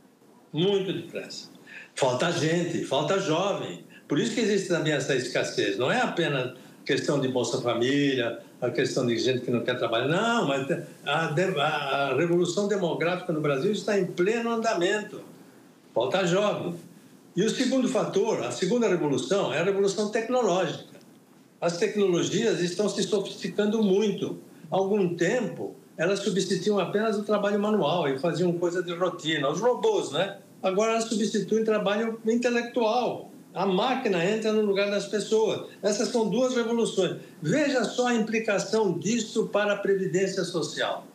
Speaker 17: Muito depressa. Falta gente, falta jovem. Por isso que existe também essa escassez. Não é apenas questão de Bolsa Família, a questão de gente que não quer trabalhar. Não, mas a, a, a revolução demográfica no Brasil está em pleno andamento. Falta jovem. E o segundo fator, a segunda revolução, é a revolução tecnológica. As tecnologias estão se sofisticando muito. Há algum tempo, elas substituíam apenas o trabalho manual e faziam coisa de rotina. Os robôs, né? Agora elas substituem trabalho intelectual. A máquina entra no lugar das pessoas. Essas são duas revoluções. Veja só a implicação disso para a Previdência Social.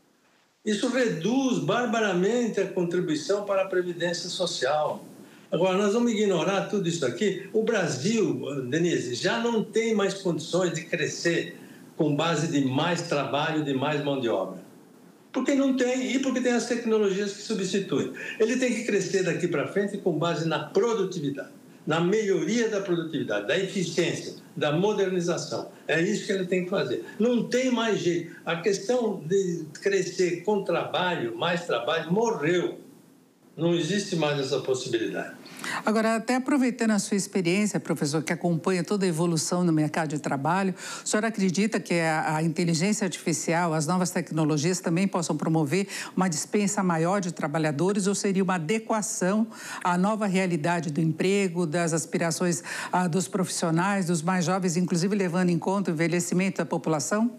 Speaker 17: Isso reduz barbaramente a contribuição para a Previdência Social. Agora, nós vamos ignorar tudo isso aqui. O Brasil, Denise, já não tem mais condições de crescer com base de mais trabalho, de mais mão de obra. Porque não tem, e porque tem as tecnologias que substituem. Ele tem que crescer daqui para frente com base na produtividade, na melhoria da produtividade, da eficiência, da modernização. É isso que ele tem que fazer. Não tem mais jeito. A questão de crescer com trabalho, mais trabalho, morreu. Não existe mais essa possibilidade.
Speaker 16: Agora, até aproveitando a sua experiência, professor, que acompanha toda a evolução no mercado de trabalho, o senhor acredita que a, a inteligência artificial, as novas tecnologias também possam promover uma dispensa maior de trabalhadores ou seria uma adequação à nova realidade do emprego, das aspirações ah, dos profissionais, dos mais jovens, inclusive levando em conta o envelhecimento da população?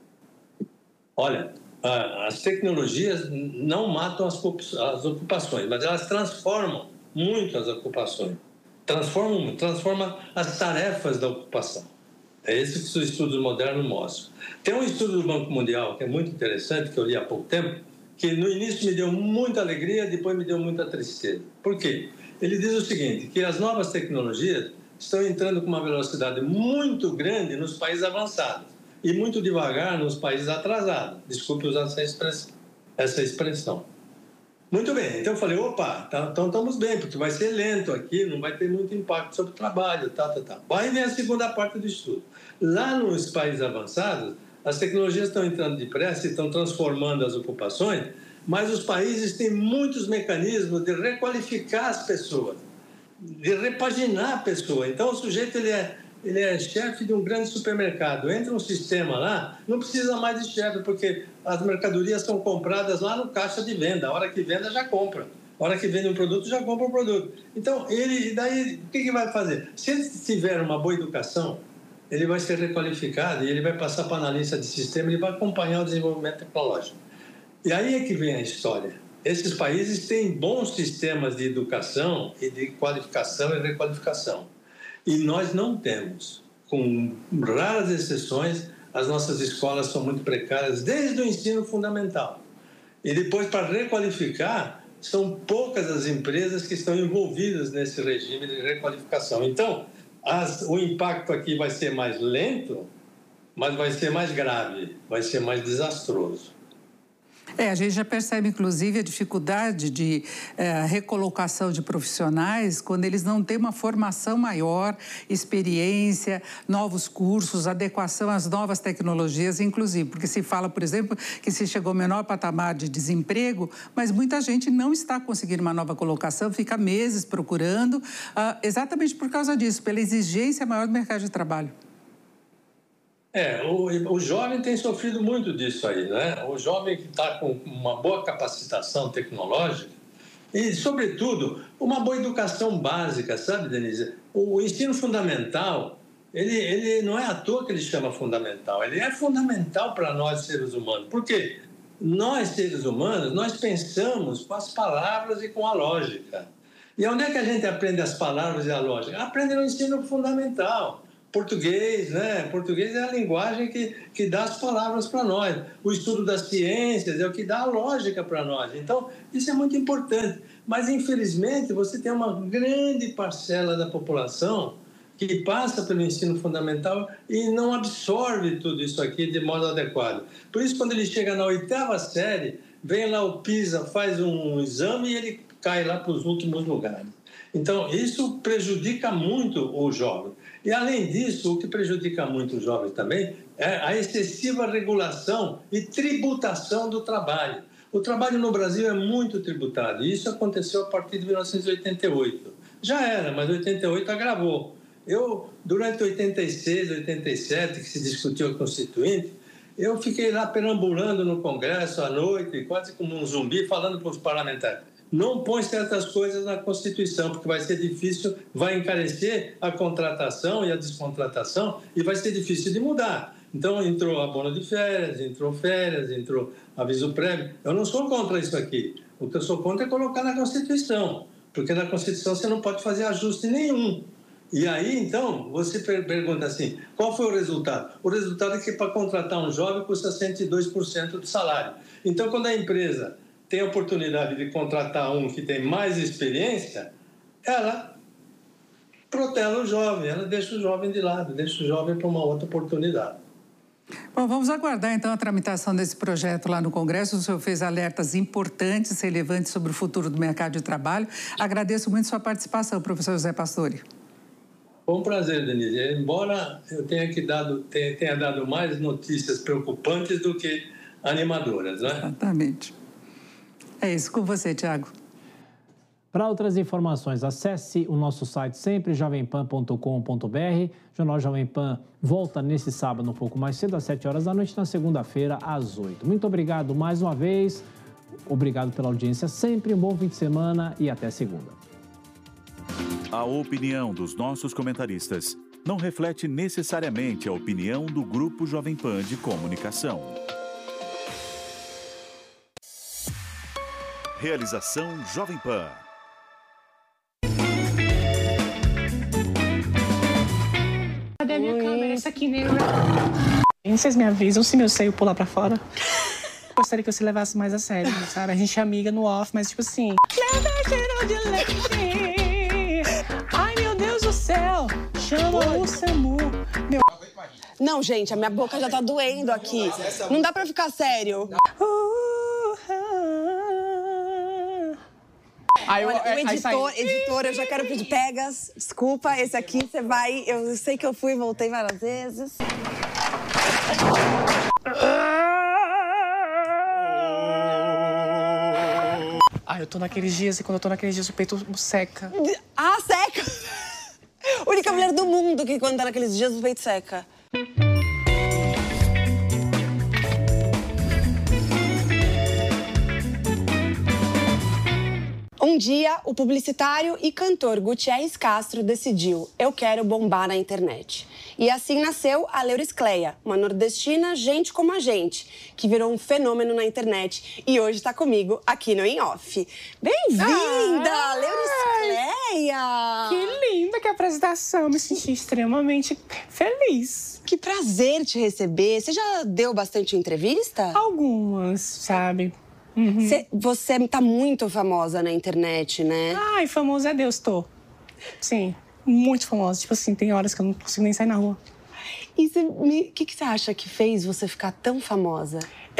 Speaker 17: Olha, as tecnologias não matam as ocupações, mas elas transformam muito as ocupações, transformam, transformam as tarefas da ocupação. É isso que os estudos modernos mostram. Tem um estudo do Banco Mundial que é muito interessante, que eu li há pouco tempo, que no início me deu muita alegria, depois me deu muita tristeza. Por quê? Ele diz o seguinte, que as novas tecnologias estão entrando com uma velocidade muito grande nos países avançados e muito devagar nos países atrasados. Desculpe usar essa expressão. Essa expressão. Muito bem, então eu falei, opa, tá, então estamos bem, porque vai ser lento aqui, não vai ter muito impacto sobre o trabalho, tá, tá, tá. Aí vem a segunda parte do estudo. Lá nos países avançados, as tecnologias estão entrando depressa e estão transformando as ocupações, mas os países têm muitos mecanismos de requalificar as pessoas, de repaginar a pessoa. Então o sujeito ele é, ele é chefe de um grande supermercado, entra um sistema lá, não precisa mais de chefe, porque as mercadorias são compradas lá no caixa de venda. A hora que venda, já compra. A hora que vende um produto, já compra o produto. Então, ele, daí, o que ele vai fazer? Se ele tiver uma boa educação, ele vai ser requalificado e ele vai passar para analista de sistema, ele vai acompanhar o desenvolvimento tecnológico. E aí é que vem a história. Esses países têm bons sistemas de educação e de qualificação e requalificação. E nós não temos. Com raras exceções, as nossas escolas são muito precárias, desde o ensino fundamental. E depois, para requalificar, são poucas as empresas que estão envolvidas nesse regime de requalificação. Então, as, o impacto aqui vai ser mais lento, mas vai ser mais grave, vai ser mais desastroso.
Speaker 16: É, a gente já percebe, inclusive, a dificuldade de é, recolocação de profissionais quando eles não têm uma formação maior, experiência, novos cursos, adequação às novas tecnologias, inclusive. Porque se fala, por exemplo, que se chegou ao menor patamar de desemprego, mas muita gente não está conseguindo uma nova colocação, fica meses procurando, uh, exatamente por causa disso, pela exigência maior do mercado de trabalho.
Speaker 17: É, o, o jovem tem sofrido muito disso aí, né? O jovem que está com uma boa capacitação tecnológica e, sobretudo, uma boa educação básica, sabe, Denise? O, o ensino fundamental, ele, ele não é à toa que ele chama fundamental, ele é fundamental para nós, seres humanos. Por quê? Nós, seres humanos, nós pensamos com as palavras e com a lógica. E onde é que a gente aprende as palavras e a lógica? Aprende no ensino fundamental. Português, né? Português é a linguagem que, que dá as palavras para nós. O estudo das ciências é o que dá a lógica para nós. Então, isso é muito importante. Mas, infelizmente, você tem uma grande parcela da população que passa pelo ensino fundamental e não absorve tudo isso aqui de modo adequado. Por isso, quando ele chega na oitava série, vem lá o PISA, faz um exame e ele cai lá para os últimos lugares. Então, isso prejudica muito o jovem. E, além disso, o que prejudica muito os jovens também é a excessiva regulação e tributação do trabalho. O trabalho no Brasil é muito tributado, e isso aconteceu a partir de mil novecentos e oitenta e oito. Já era, mas oitenta e oito agravou. Eu, durante oitenta e seis, oitenta e sete, que se discutiu a Constituinte, eu fiquei lá perambulando no Congresso à noite, quase como um zumbi, falando para os parlamentares. Não põe certas coisas na Constituição, porque vai ser difícil, vai encarecer a contratação e a descontratação e vai ser difícil de mudar. Então, entrou abono de férias, entrou férias, entrou aviso prévio. Eu não sou contra isso aqui. O que eu sou contra é colocar na Constituição, porque na Constituição você não pode fazer ajuste nenhum. E aí, então, você pergunta assim, qual foi o resultado? O resultado é que para contratar um jovem custa cento e dois por cento do salário. Então, quando a empresa tem a oportunidade de contratar um que tem mais experiência, ela protela o jovem, ela deixa o jovem de lado, deixa o jovem para uma outra oportunidade.
Speaker 16: Bom, vamos aguardar, então, a tramitação desse projeto lá no Congresso. O senhor fez alertas importantes, relevantes sobre o futuro do mercado de trabalho. Agradeço muito sua participação, professor José Pastore.
Speaker 17: Foi um prazer, Denise. Embora eu tenha, que dado, tenha, tenha dado mais notícias preocupantes do que animadoras, né?
Speaker 16: Exatamente. É isso, com você, Tiago.
Speaker 3: Para outras informações, acesse o nosso site sempre, jovem pan ponto com ponto br. O Jornal Jovem Pan volta nesse sábado um pouco mais cedo, às sete horas da noite, na segunda-feira, às oito. Muito obrigado mais uma vez. Obrigado pela audiência sempre. Um bom fim de semana e até segunda.
Speaker 18: A opinião dos nossos comentaristas não reflete necessariamente a opinião do Grupo Jovem Pan de Comunicação. Realização Jovem Pan.
Speaker 19: Cadê a minha Oi. câmera? Essa aqui, né? Vocês me avisam se meu seio pular pra fora? Gostaria que você levasse mais a sério, sabe? A gente é amiga no off, mas tipo assim... Ai, meu Deus do céu! Chama o SAMU. Meu...
Speaker 20: Não, gente, a minha boca já tá doendo aqui. Não dá pra ficar sério. Aí, Olha, o editor, editor, eu já quero pedir pegas. Desculpa, esse aqui você vai... Eu sei que eu fui e voltei várias vezes.
Speaker 19: Ah, eu tô naqueles dias e quando eu tô naqueles dias o peito seca.
Speaker 20: Ah, seca! Única mulher do mundo que quando tá naqueles dias o peito seca. Um dia, o publicitário e cantor Gutierrez Castro decidiu: eu quero bombar na internet. E assim nasceu a Leuriscleia, uma nordestina gente como a gente, que virou um fenômeno na internet e hoje está comigo aqui no In Off. Bem-vinda, ah, Leuriscleia!
Speaker 19: Que linda que apresentação, me senti extremamente feliz.
Speaker 20: Que prazer te receber. Você já deu bastante entrevista?
Speaker 19: Algumas, sabe? Uhum.
Speaker 20: Cê, você tá muito famosa na internet, né?
Speaker 19: Ai, famosa é Deus, tô. Sim, muito famosa. Tipo assim, tem horas que eu não consigo nem sair na rua.
Speaker 20: E o que, que você acha que fez você ficar tão famosa?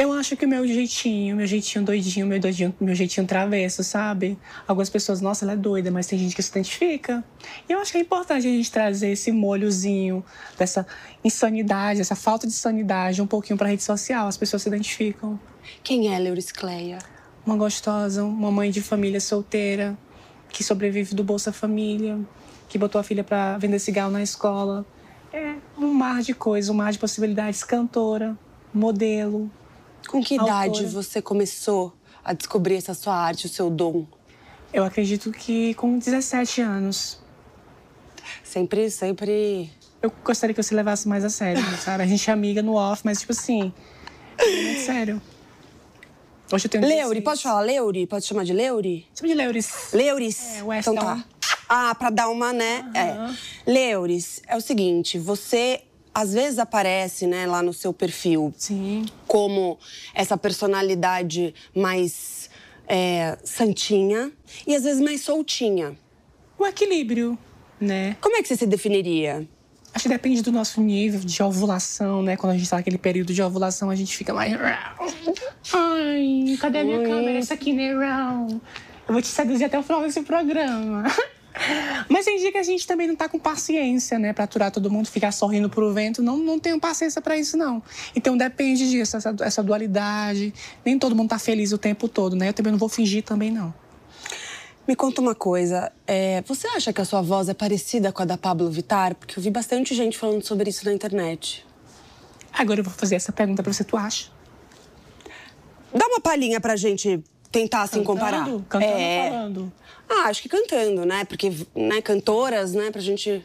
Speaker 19: Eu acho que o meu jeitinho, meu jeitinho doidinho, meu, doidinho, meu jeitinho travesso, sabe? Algumas pessoas, nossa, ela é doida, mas tem gente que se identifica. E eu acho que é importante a gente trazer esse molhozinho dessa insanidade, essa falta de sanidade um pouquinho pra rede social. As pessoas se identificam.
Speaker 20: Quem é Leuricleia?
Speaker 19: Uma gostosa, uma mãe de família solteira, que sobrevive do Bolsa Família, que botou a filha pra vender cigarro na escola. É um mar de coisas, um mar de possibilidades. Cantora, modelo.
Speaker 20: Com que idade
Speaker 19: autora.
Speaker 20: você começou a descobrir essa sua arte, o seu dom?
Speaker 19: Eu acredito que com dezessete anos.
Speaker 20: Sempre, sempre...
Speaker 19: Eu gostaria que você levasse mais a sério, sabe? A gente é amiga no off, mas tipo assim, é muito sério. Hoje eu tenho
Speaker 20: Leuri, pode falar Leuri? Pode chamar de Leuri?
Speaker 19: Chama de Leuris.
Speaker 20: Leuris.
Speaker 19: É, o S
Speaker 20: então
Speaker 19: tá
Speaker 20: tá. Ah, pra dar uma, né?
Speaker 19: Uhum.
Speaker 20: É. Leuris, é o seguinte, você... Às vezes aparece, né, lá no seu perfil,
Speaker 19: Sim.
Speaker 20: como essa personalidade mais é, santinha e às vezes mais soltinha.
Speaker 19: O equilíbrio, né?
Speaker 20: Como é que você se definiria?
Speaker 19: Acho que depende do nosso nível de ovulação, né? Quando a gente tá naquele período de ovulação, a gente fica mais... Ai, cadê a minha
Speaker 20: Oi.
Speaker 19: câmera? Essa aqui, né? Eu vou te seduzir até o final desse programa. Mas tem dia que a gente também não tá com paciência, né? Pra aturar todo mundo, ficar sorrindo pro vento. Não, não tenho paciência pra isso, não. Então depende disso, essa, essa dualidade. Nem todo mundo tá feliz o tempo todo, né? Eu também não vou fingir também, não.
Speaker 20: Me conta uma coisa, é, você acha que a sua voz é parecida com a da Pablo Vittar? Porque eu vi bastante gente falando sobre isso na internet.
Speaker 19: Agora eu vou fazer essa pergunta pra você, tu acha?
Speaker 20: Dá uma palhinha pra gente tentar, assim,
Speaker 19: Cantando?
Speaker 20: comparar.
Speaker 19: Cantando
Speaker 20: é...
Speaker 19: ou falando?
Speaker 20: Ah, acho que cantando, né? Porque, né, cantoras, né, pra gente...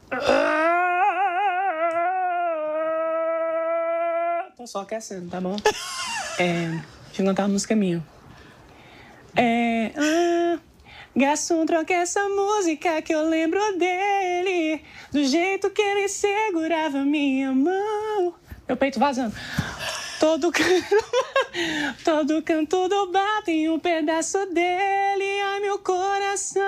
Speaker 19: Tô só aquecendo, tá bom? É, deixa eu cantar uma música minha. É... Ah, garçom, troca essa música que eu lembro dele, do jeito que ele segurava minha mão. Meu peito vazando. Todo canto, todo canto do bar tem um pedaço dele, ai meu coração.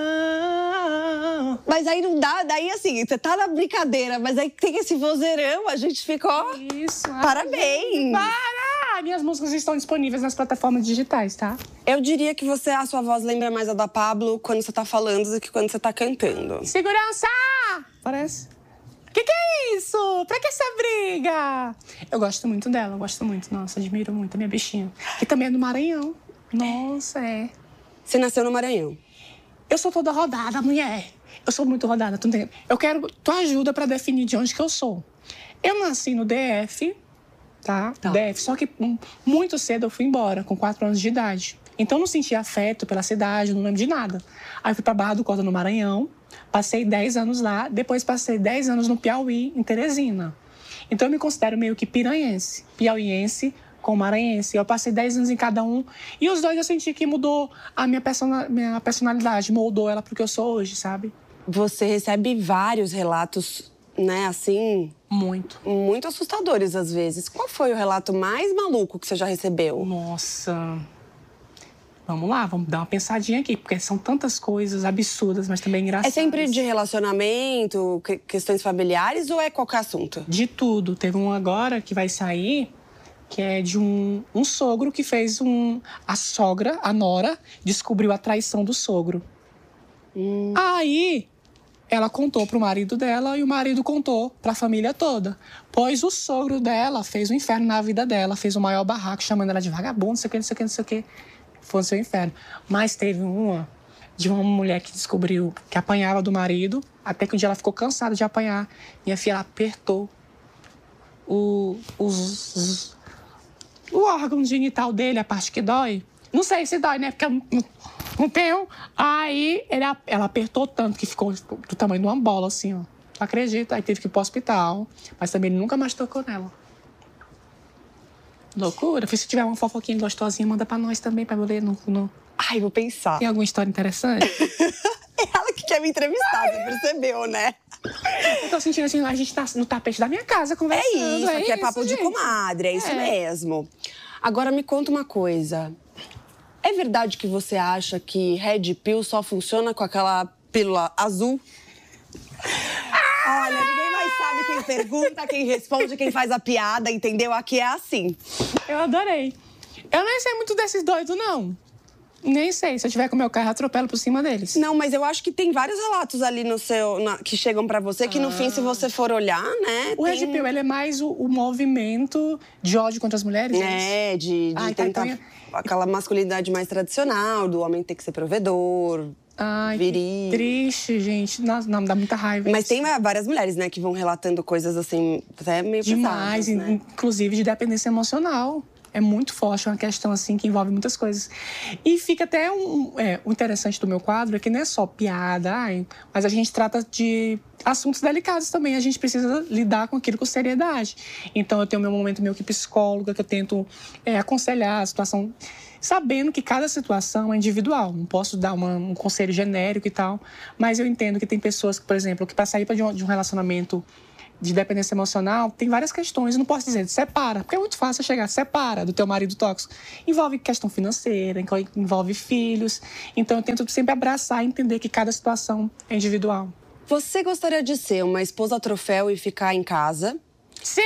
Speaker 20: Mas aí não dá, daí assim, você tá na brincadeira, mas aí tem esse vozeirão, a gente ficou...
Speaker 19: Isso.
Speaker 20: Parabéns!
Speaker 19: Para! Minhas músicas estão disponíveis nas plataformas digitais, tá?
Speaker 20: Eu diria que você, a sua voz lembra mais a da Pablo quando você tá falando do que quando você tá cantando.
Speaker 19: Segurança! Parece. Que que é isso? Pra que essa briga? Eu gosto muito dela, eu gosto muito. Nossa, admiro muito a minha bichinha. Que também é do Maranhão. Nossa, é.
Speaker 20: Você nasceu no Maranhão?
Speaker 19: Eu sou toda rodada, mulher. Eu sou muito rodada, tu entende? Eu quero tua ajuda pra definir de onde que eu sou. Eu nasci no D F, tá? tá. D F, só que muito cedo eu fui embora, com quatro anos de idade. Então eu não senti afeto pela cidade, não lembro de nada. Aí eu fui pra Barra do Corda, no Maranhão. Passei dez anos lá, depois passei dez anos no Piauí, em Teresina. Então eu me considero meio que piranhense, piauiense com maranhense. Eu passei dez anos em cada um e os dois eu senti que mudou a minha, persona, minha personalidade, moldou ela pro que eu sou hoje, sabe?
Speaker 20: Você recebe vários relatos, né, assim...
Speaker 19: Muito.
Speaker 20: Muito assustadores, às vezes. Qual foi o relato mais maluco que você já recebeu?
Speaker 19: Nossa... Vamos lá, vamos dar uma pensadinha aqui, porque são tantas coisas absurdas, mas também engraçadas.
Speaker 20: É sempre de relacionamento, questões familiares ou é qualquer assunto?
Speaker 19: De tudo. Teve um agora que vai sair, que é de um, um sogro que fez um... A sogra, a nora, descobriu a traição do sogro. Hum. Aí, ela contou pro marido dela e o marido contou pra família toda. Pois o sogro dela fez um inferno na vida dela, fez o maior barraco, chamando ela de vagabundo, não sei o que, não sei o que, não sei o que. Foi o seu inferno. Mas teve uma de uma mulher que descobriu que apanhava do marido, até que um dia ela ficou cansada de apanhar. Minha filha, ela apertou o, os, os, o órgão genital dele, a parte que dói. Não sei se dói, né? Porque eu não, não tenho. Aí ela, ela apertou tanto que ficou do tamanho de uma bola, assim, ó. Acredita? Aí teve que ir pro hospital. Mas também ele nunca mais tocou nela. Loucura. Se tiver uma fofoquinha gostosinha, manda pra nós também, pra eu ler no... no...
Speaker 20: Ai, vou pensar.
Speaker 19: Tem alguma história interessante?
Speaker 20: É ela que quer me entrevistar, você percebeu, né?
Speaker 19: Eu tô sentindo assim, a gente tá no tapete da minha casa conversando.
Speaker 20: É isso,
Speaker 19: é
Speaker 20: aqui é
Speaker 19: isso,
Speaker 20: papo
Speaker 19: gente.
Speaker 20: de comadre, é isso
Speaker 19: É.
Speaker 20: mesmo. Agora me conta uma coisa. É verdade que você acha que Red Pill só funciona com aquela pílula azul? Olha, ninguém mais sabe sabe quem pergunta, quem responde, quem faz a piada, entendeu? Aqui é assim.
Speaker 19: Eu adorei. Eu nem sei muito desses doidos, não. Nem sei. Se eu tiver com o meu carro, eu atropelo por cima deles.
Speaker 20: Não, mas eu acho que tem vários relatos ali no seu... Na, que chegam pra você, que ah. no fim, se você for olhar, né...
Speaker 19: O tem... Red Pill, ele é mais o, o movimento de ódio contra as mulheres?
Speaker 20: É, de, de Ai, tentar... Tá, então... Aquela masculinidade mais tradicional, do homem ter que ser provedor...
Speaker 19: Ai,
Speaker 20: viril.
Speaker 19: Que triste, gente. Nossa, não, me dá muita raiva.
Speaker 20: Mas tem várias mulheres, né, que vão relatando coisas assim, até meio
Speaker 19: demais,
Speaker 20: pesadas, né?
Speaker 19: Inclusive de dependência emocional. É muito forte, é uma questão assim que envolve muitas coisas. E fica até um... É, o interessante do meu quadro é que não é só piada, ai, mas a gente trata de assuntos delicados também. A gente precisa lidar com aquilo com seriedade. Então, eu tenho o meu momento meio que psicóloga, que eu tento é, aconselhar a situação... Sabendo que cada situação é individual. Não posso dar uma, um conselho genérico e tal. Mas eu entendo que tem pessoas que, por exemplo, que para sair de um, de um relacionamento de dependência emocional, tem várias questões. Eu não posso dizer, separa. Porque é muito fácil chegar, separa do teu marido tóxico. Envolve questão financeira, envolve filhos. Então eu tento sempre abraçar e entender que cada situação é individual.
Speaker 20: Você gostaria de ser uma esposa troféu e ficar em casa?
Speaker 19: Sim!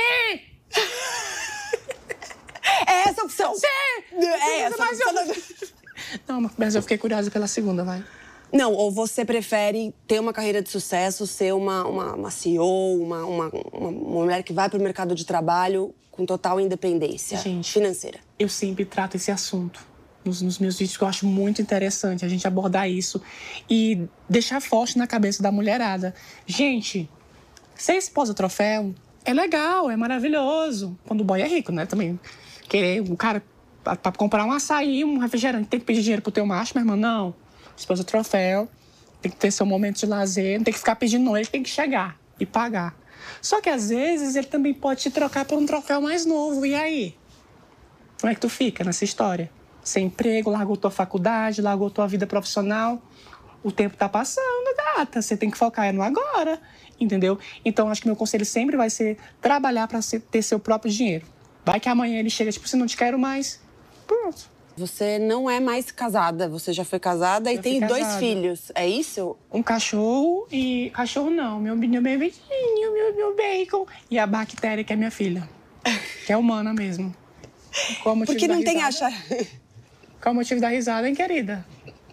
Speaker 20: É essa a opção.
Speaker 19: Sim!
Speaker 20: É essa a opção.
Speaker 19: Eu... Não, mas eu fiquei curiosa pela segunda, vai.
Speaker 20: Não, ou você prefere ter uma carreira de sucesso, ser uma, uma, uma C E O, uma, uma, uma mulher que vai para o mercado de trabalho com total independência
Speaker 19: gente,
Speaker 20: financeira?
Speaker 19: Eu sempre trato esse assunto nos, nos meus vídeos, que eu acho muito interessante a gente abordar isso e deixar forte na cabeça da mulherada. Gente, ser esposa troféu é legal, é maravilhoso. Quando o boy é rico, né, também. Querer o cara, para comprar um açaí, um refrigerante, tem que pedir dinheiro pro teu macho, meu irmão? Não. Esposa troféu, tem que ter seu momento de lazer, não tem que ficar pedindo não, ele tem que chegar e pagar. Só que, às vezes, ele também pode te trocar por um troféu mais novo. E aí? Como é que tu fica nessa história? Sem emprego, largou tua faculdade, largou tua vida profissional. O tempo tá passando, gata. Você tem que focar no agora, entendeu? Então, acho que meu conselho sempre vai ser trabalhar para ter seu próprio dinheiro. Vai que amanhã ele chega, tipo, se não te quero mais, pronto.
Speaker 20: Você não é mais casada, você já foi casada já e tem dois casada. filhos, é isso?
Speaker 19: Um cachorro e... Cachorro não, meu, meu bebezinho, meu, meu bacon. E a bactéria, que é minha filha, que é humana mesmo. Qual o motivo
Speaker 20: Porque não
Speaker 19: da
Speaker 20: tem
Speaker 19: risada?
Speaker 20: achar...
Speaker 19: Qual o motivo da risada, hein, querida?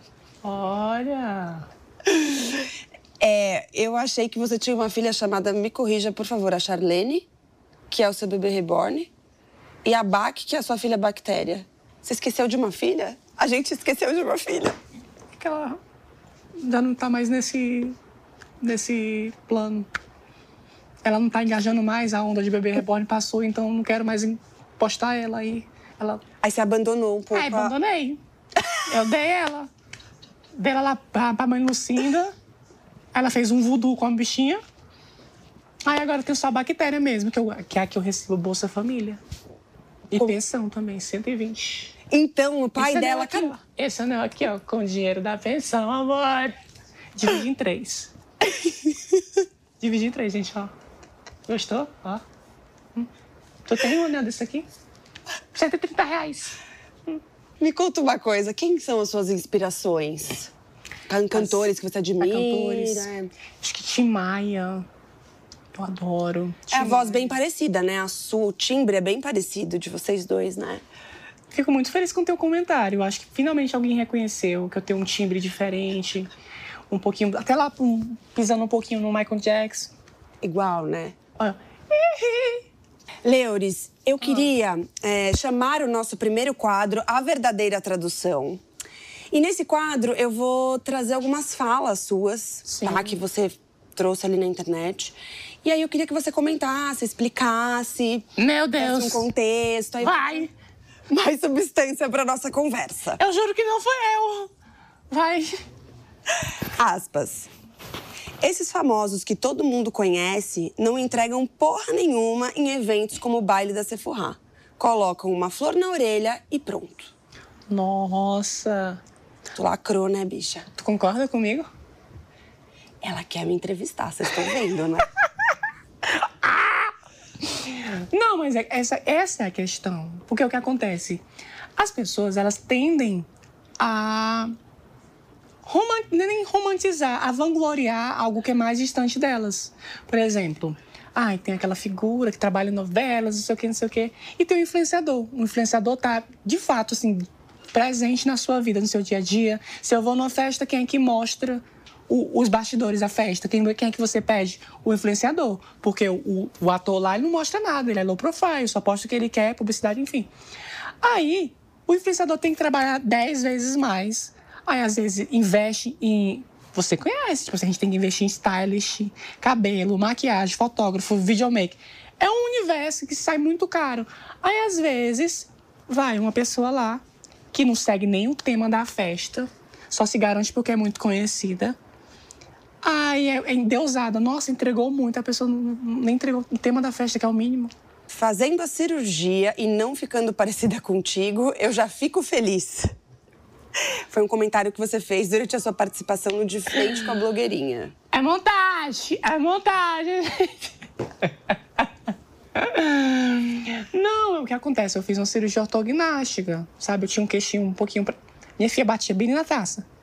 Speaker 19: Olha...
Speaker 20: É, eu achei que você tinha uma filha chamada, me corrija, por favor, a Charlene, que é o seu bebê reborn, e a Bac, que é a sua filha bactéria. Você esqueceu de uma filha? A gente esqueceu de uma filha.
Speaker 19: Que ela já não tá mais nesse, nesse plano. Ela não tá engajando mais, a onda de bebê reborn passou, então não quero mais postar ela aí. Ela...
Speaker 20: Aí você abandonou um pouco.
Speaker 19: É, abandonei. Eu dei ela. Dei ela lá pra, pra mãe Lucinda. Ela fez um voodoo com a bichinha. Aí agora eu tenho só a bactéria mesmo, que, eu, que é a que eu recebo Bolsa Família. E Como? Pensão também, cento e vinte.
Speaker 20: Então, o pai
Speaker 19: Esse
Speaker 20: dela...
Speaker 19: Aqui, ó. Esse anel aqui, ó, com o dinheiro da pensão, amor. Divide em três. Divide em três, gente, ó. Gostou? Ó. Hum. Tu tem um anel desse aqui? cento e trinta reais.
Speaker 20: Hum. Me conta uma coisa, quem são as suas inspirações? Can cantores As... que você admira?
Speaker 19: Cantores. Acho que Tim Maia. Eu adoro.
Speaker 20: É a voz bem parecida, né? A sua, o timbre é bem parecido de vocês dois, né?
Speaker 19: Fico muito feliz com o teu comentário. Acho que finalmente alguém reconheceu que eu tenho um timbre diferente. Um pouquinho... Até lá um, pisando um pouquinho no Michael Jackson.
Speaker 20: Igual, né?
Speaker 19: Olha.
Speaker 20: Leures, eu queria é, chamar o nosso primeiro quadro A Verdadeira Tradução. E nesse quadro eu vou trazer algumas falas suas, tá? Que você trouxe ali na internet. E aí eu queria que você comentasse, explicasse.
Speaker 19: Meu Deus!
Speaker 20: Um contexto. Aí
Speaker 19: vai!
Speaker 20: Mais substância pra nossa conversa.
Speaker 19: Eu juro que não foi eu. Vai.
Speaker 20: Aspas. Esses famosos que todo mundo conhece não entregam porra nenhuma em eventos como o baile da Sephora. Colocam uma flor na orelha e pronto.
Speaker 19: Nossa!
Speaker 20: Tu lacrou, né, bicha?
Speaker 19: Tu concorda comigo?
Speaker 20: Ela quer me entrevistar, vocês estão vendo, né?
Speaker 19: Não, mas é, essa, essa é a questão. Porque o que acontece? As pessoas, elas tendem a romant, nem romantizar, a vangloriar algo que é mais distante delas. Por exemplo, Ai, tem aquela figura que trabalha em novelas, não sei o quê, não sei o quê. E tem o influenciador. O influenciador tá, de fato, assim, presente na sua vida, no seu dia a dia. Se eu vou numa festa, quem é que mostra o, os bastidores da festa? Quem, quem é que você pede? O influenciador. Porque o, o, o ator lá, ele não mostra nada, ele é low profile, só posta o que ele quer, publicidade, enfim. Aí, o influenciador tem que trabalhar dez vezes mais. Aí, às vezes, investe em... Você conhece, tipo, a gente tem que investir em stylist, cabelo, maquiagem, fotógrafo, videomaker. É um universo que sai muito caro. Aí, às vezes, vai uma pessoa lá que não segue nem o tema da festa, só se garante porque é muito conhecida. Aí é, é endeusada. Nossa, entregou muito. A pessoa não, nem entregou o tema da festa, que é o mínimo.
Speaker 20: Fazendo a cirurgia e não ficando parecida contigo, eu já fico feliz. Foi um comentário que você fez durante a sua participação no De Frente com a blogueirinha.
Speaker 19: É montagem! É montagem! Não, é o que acontece. Eu fiz uma cirurgia ortognástica, sabe? Eu tinha um queixinho um pouquinho... Pra... Minha filha batia bem na taça.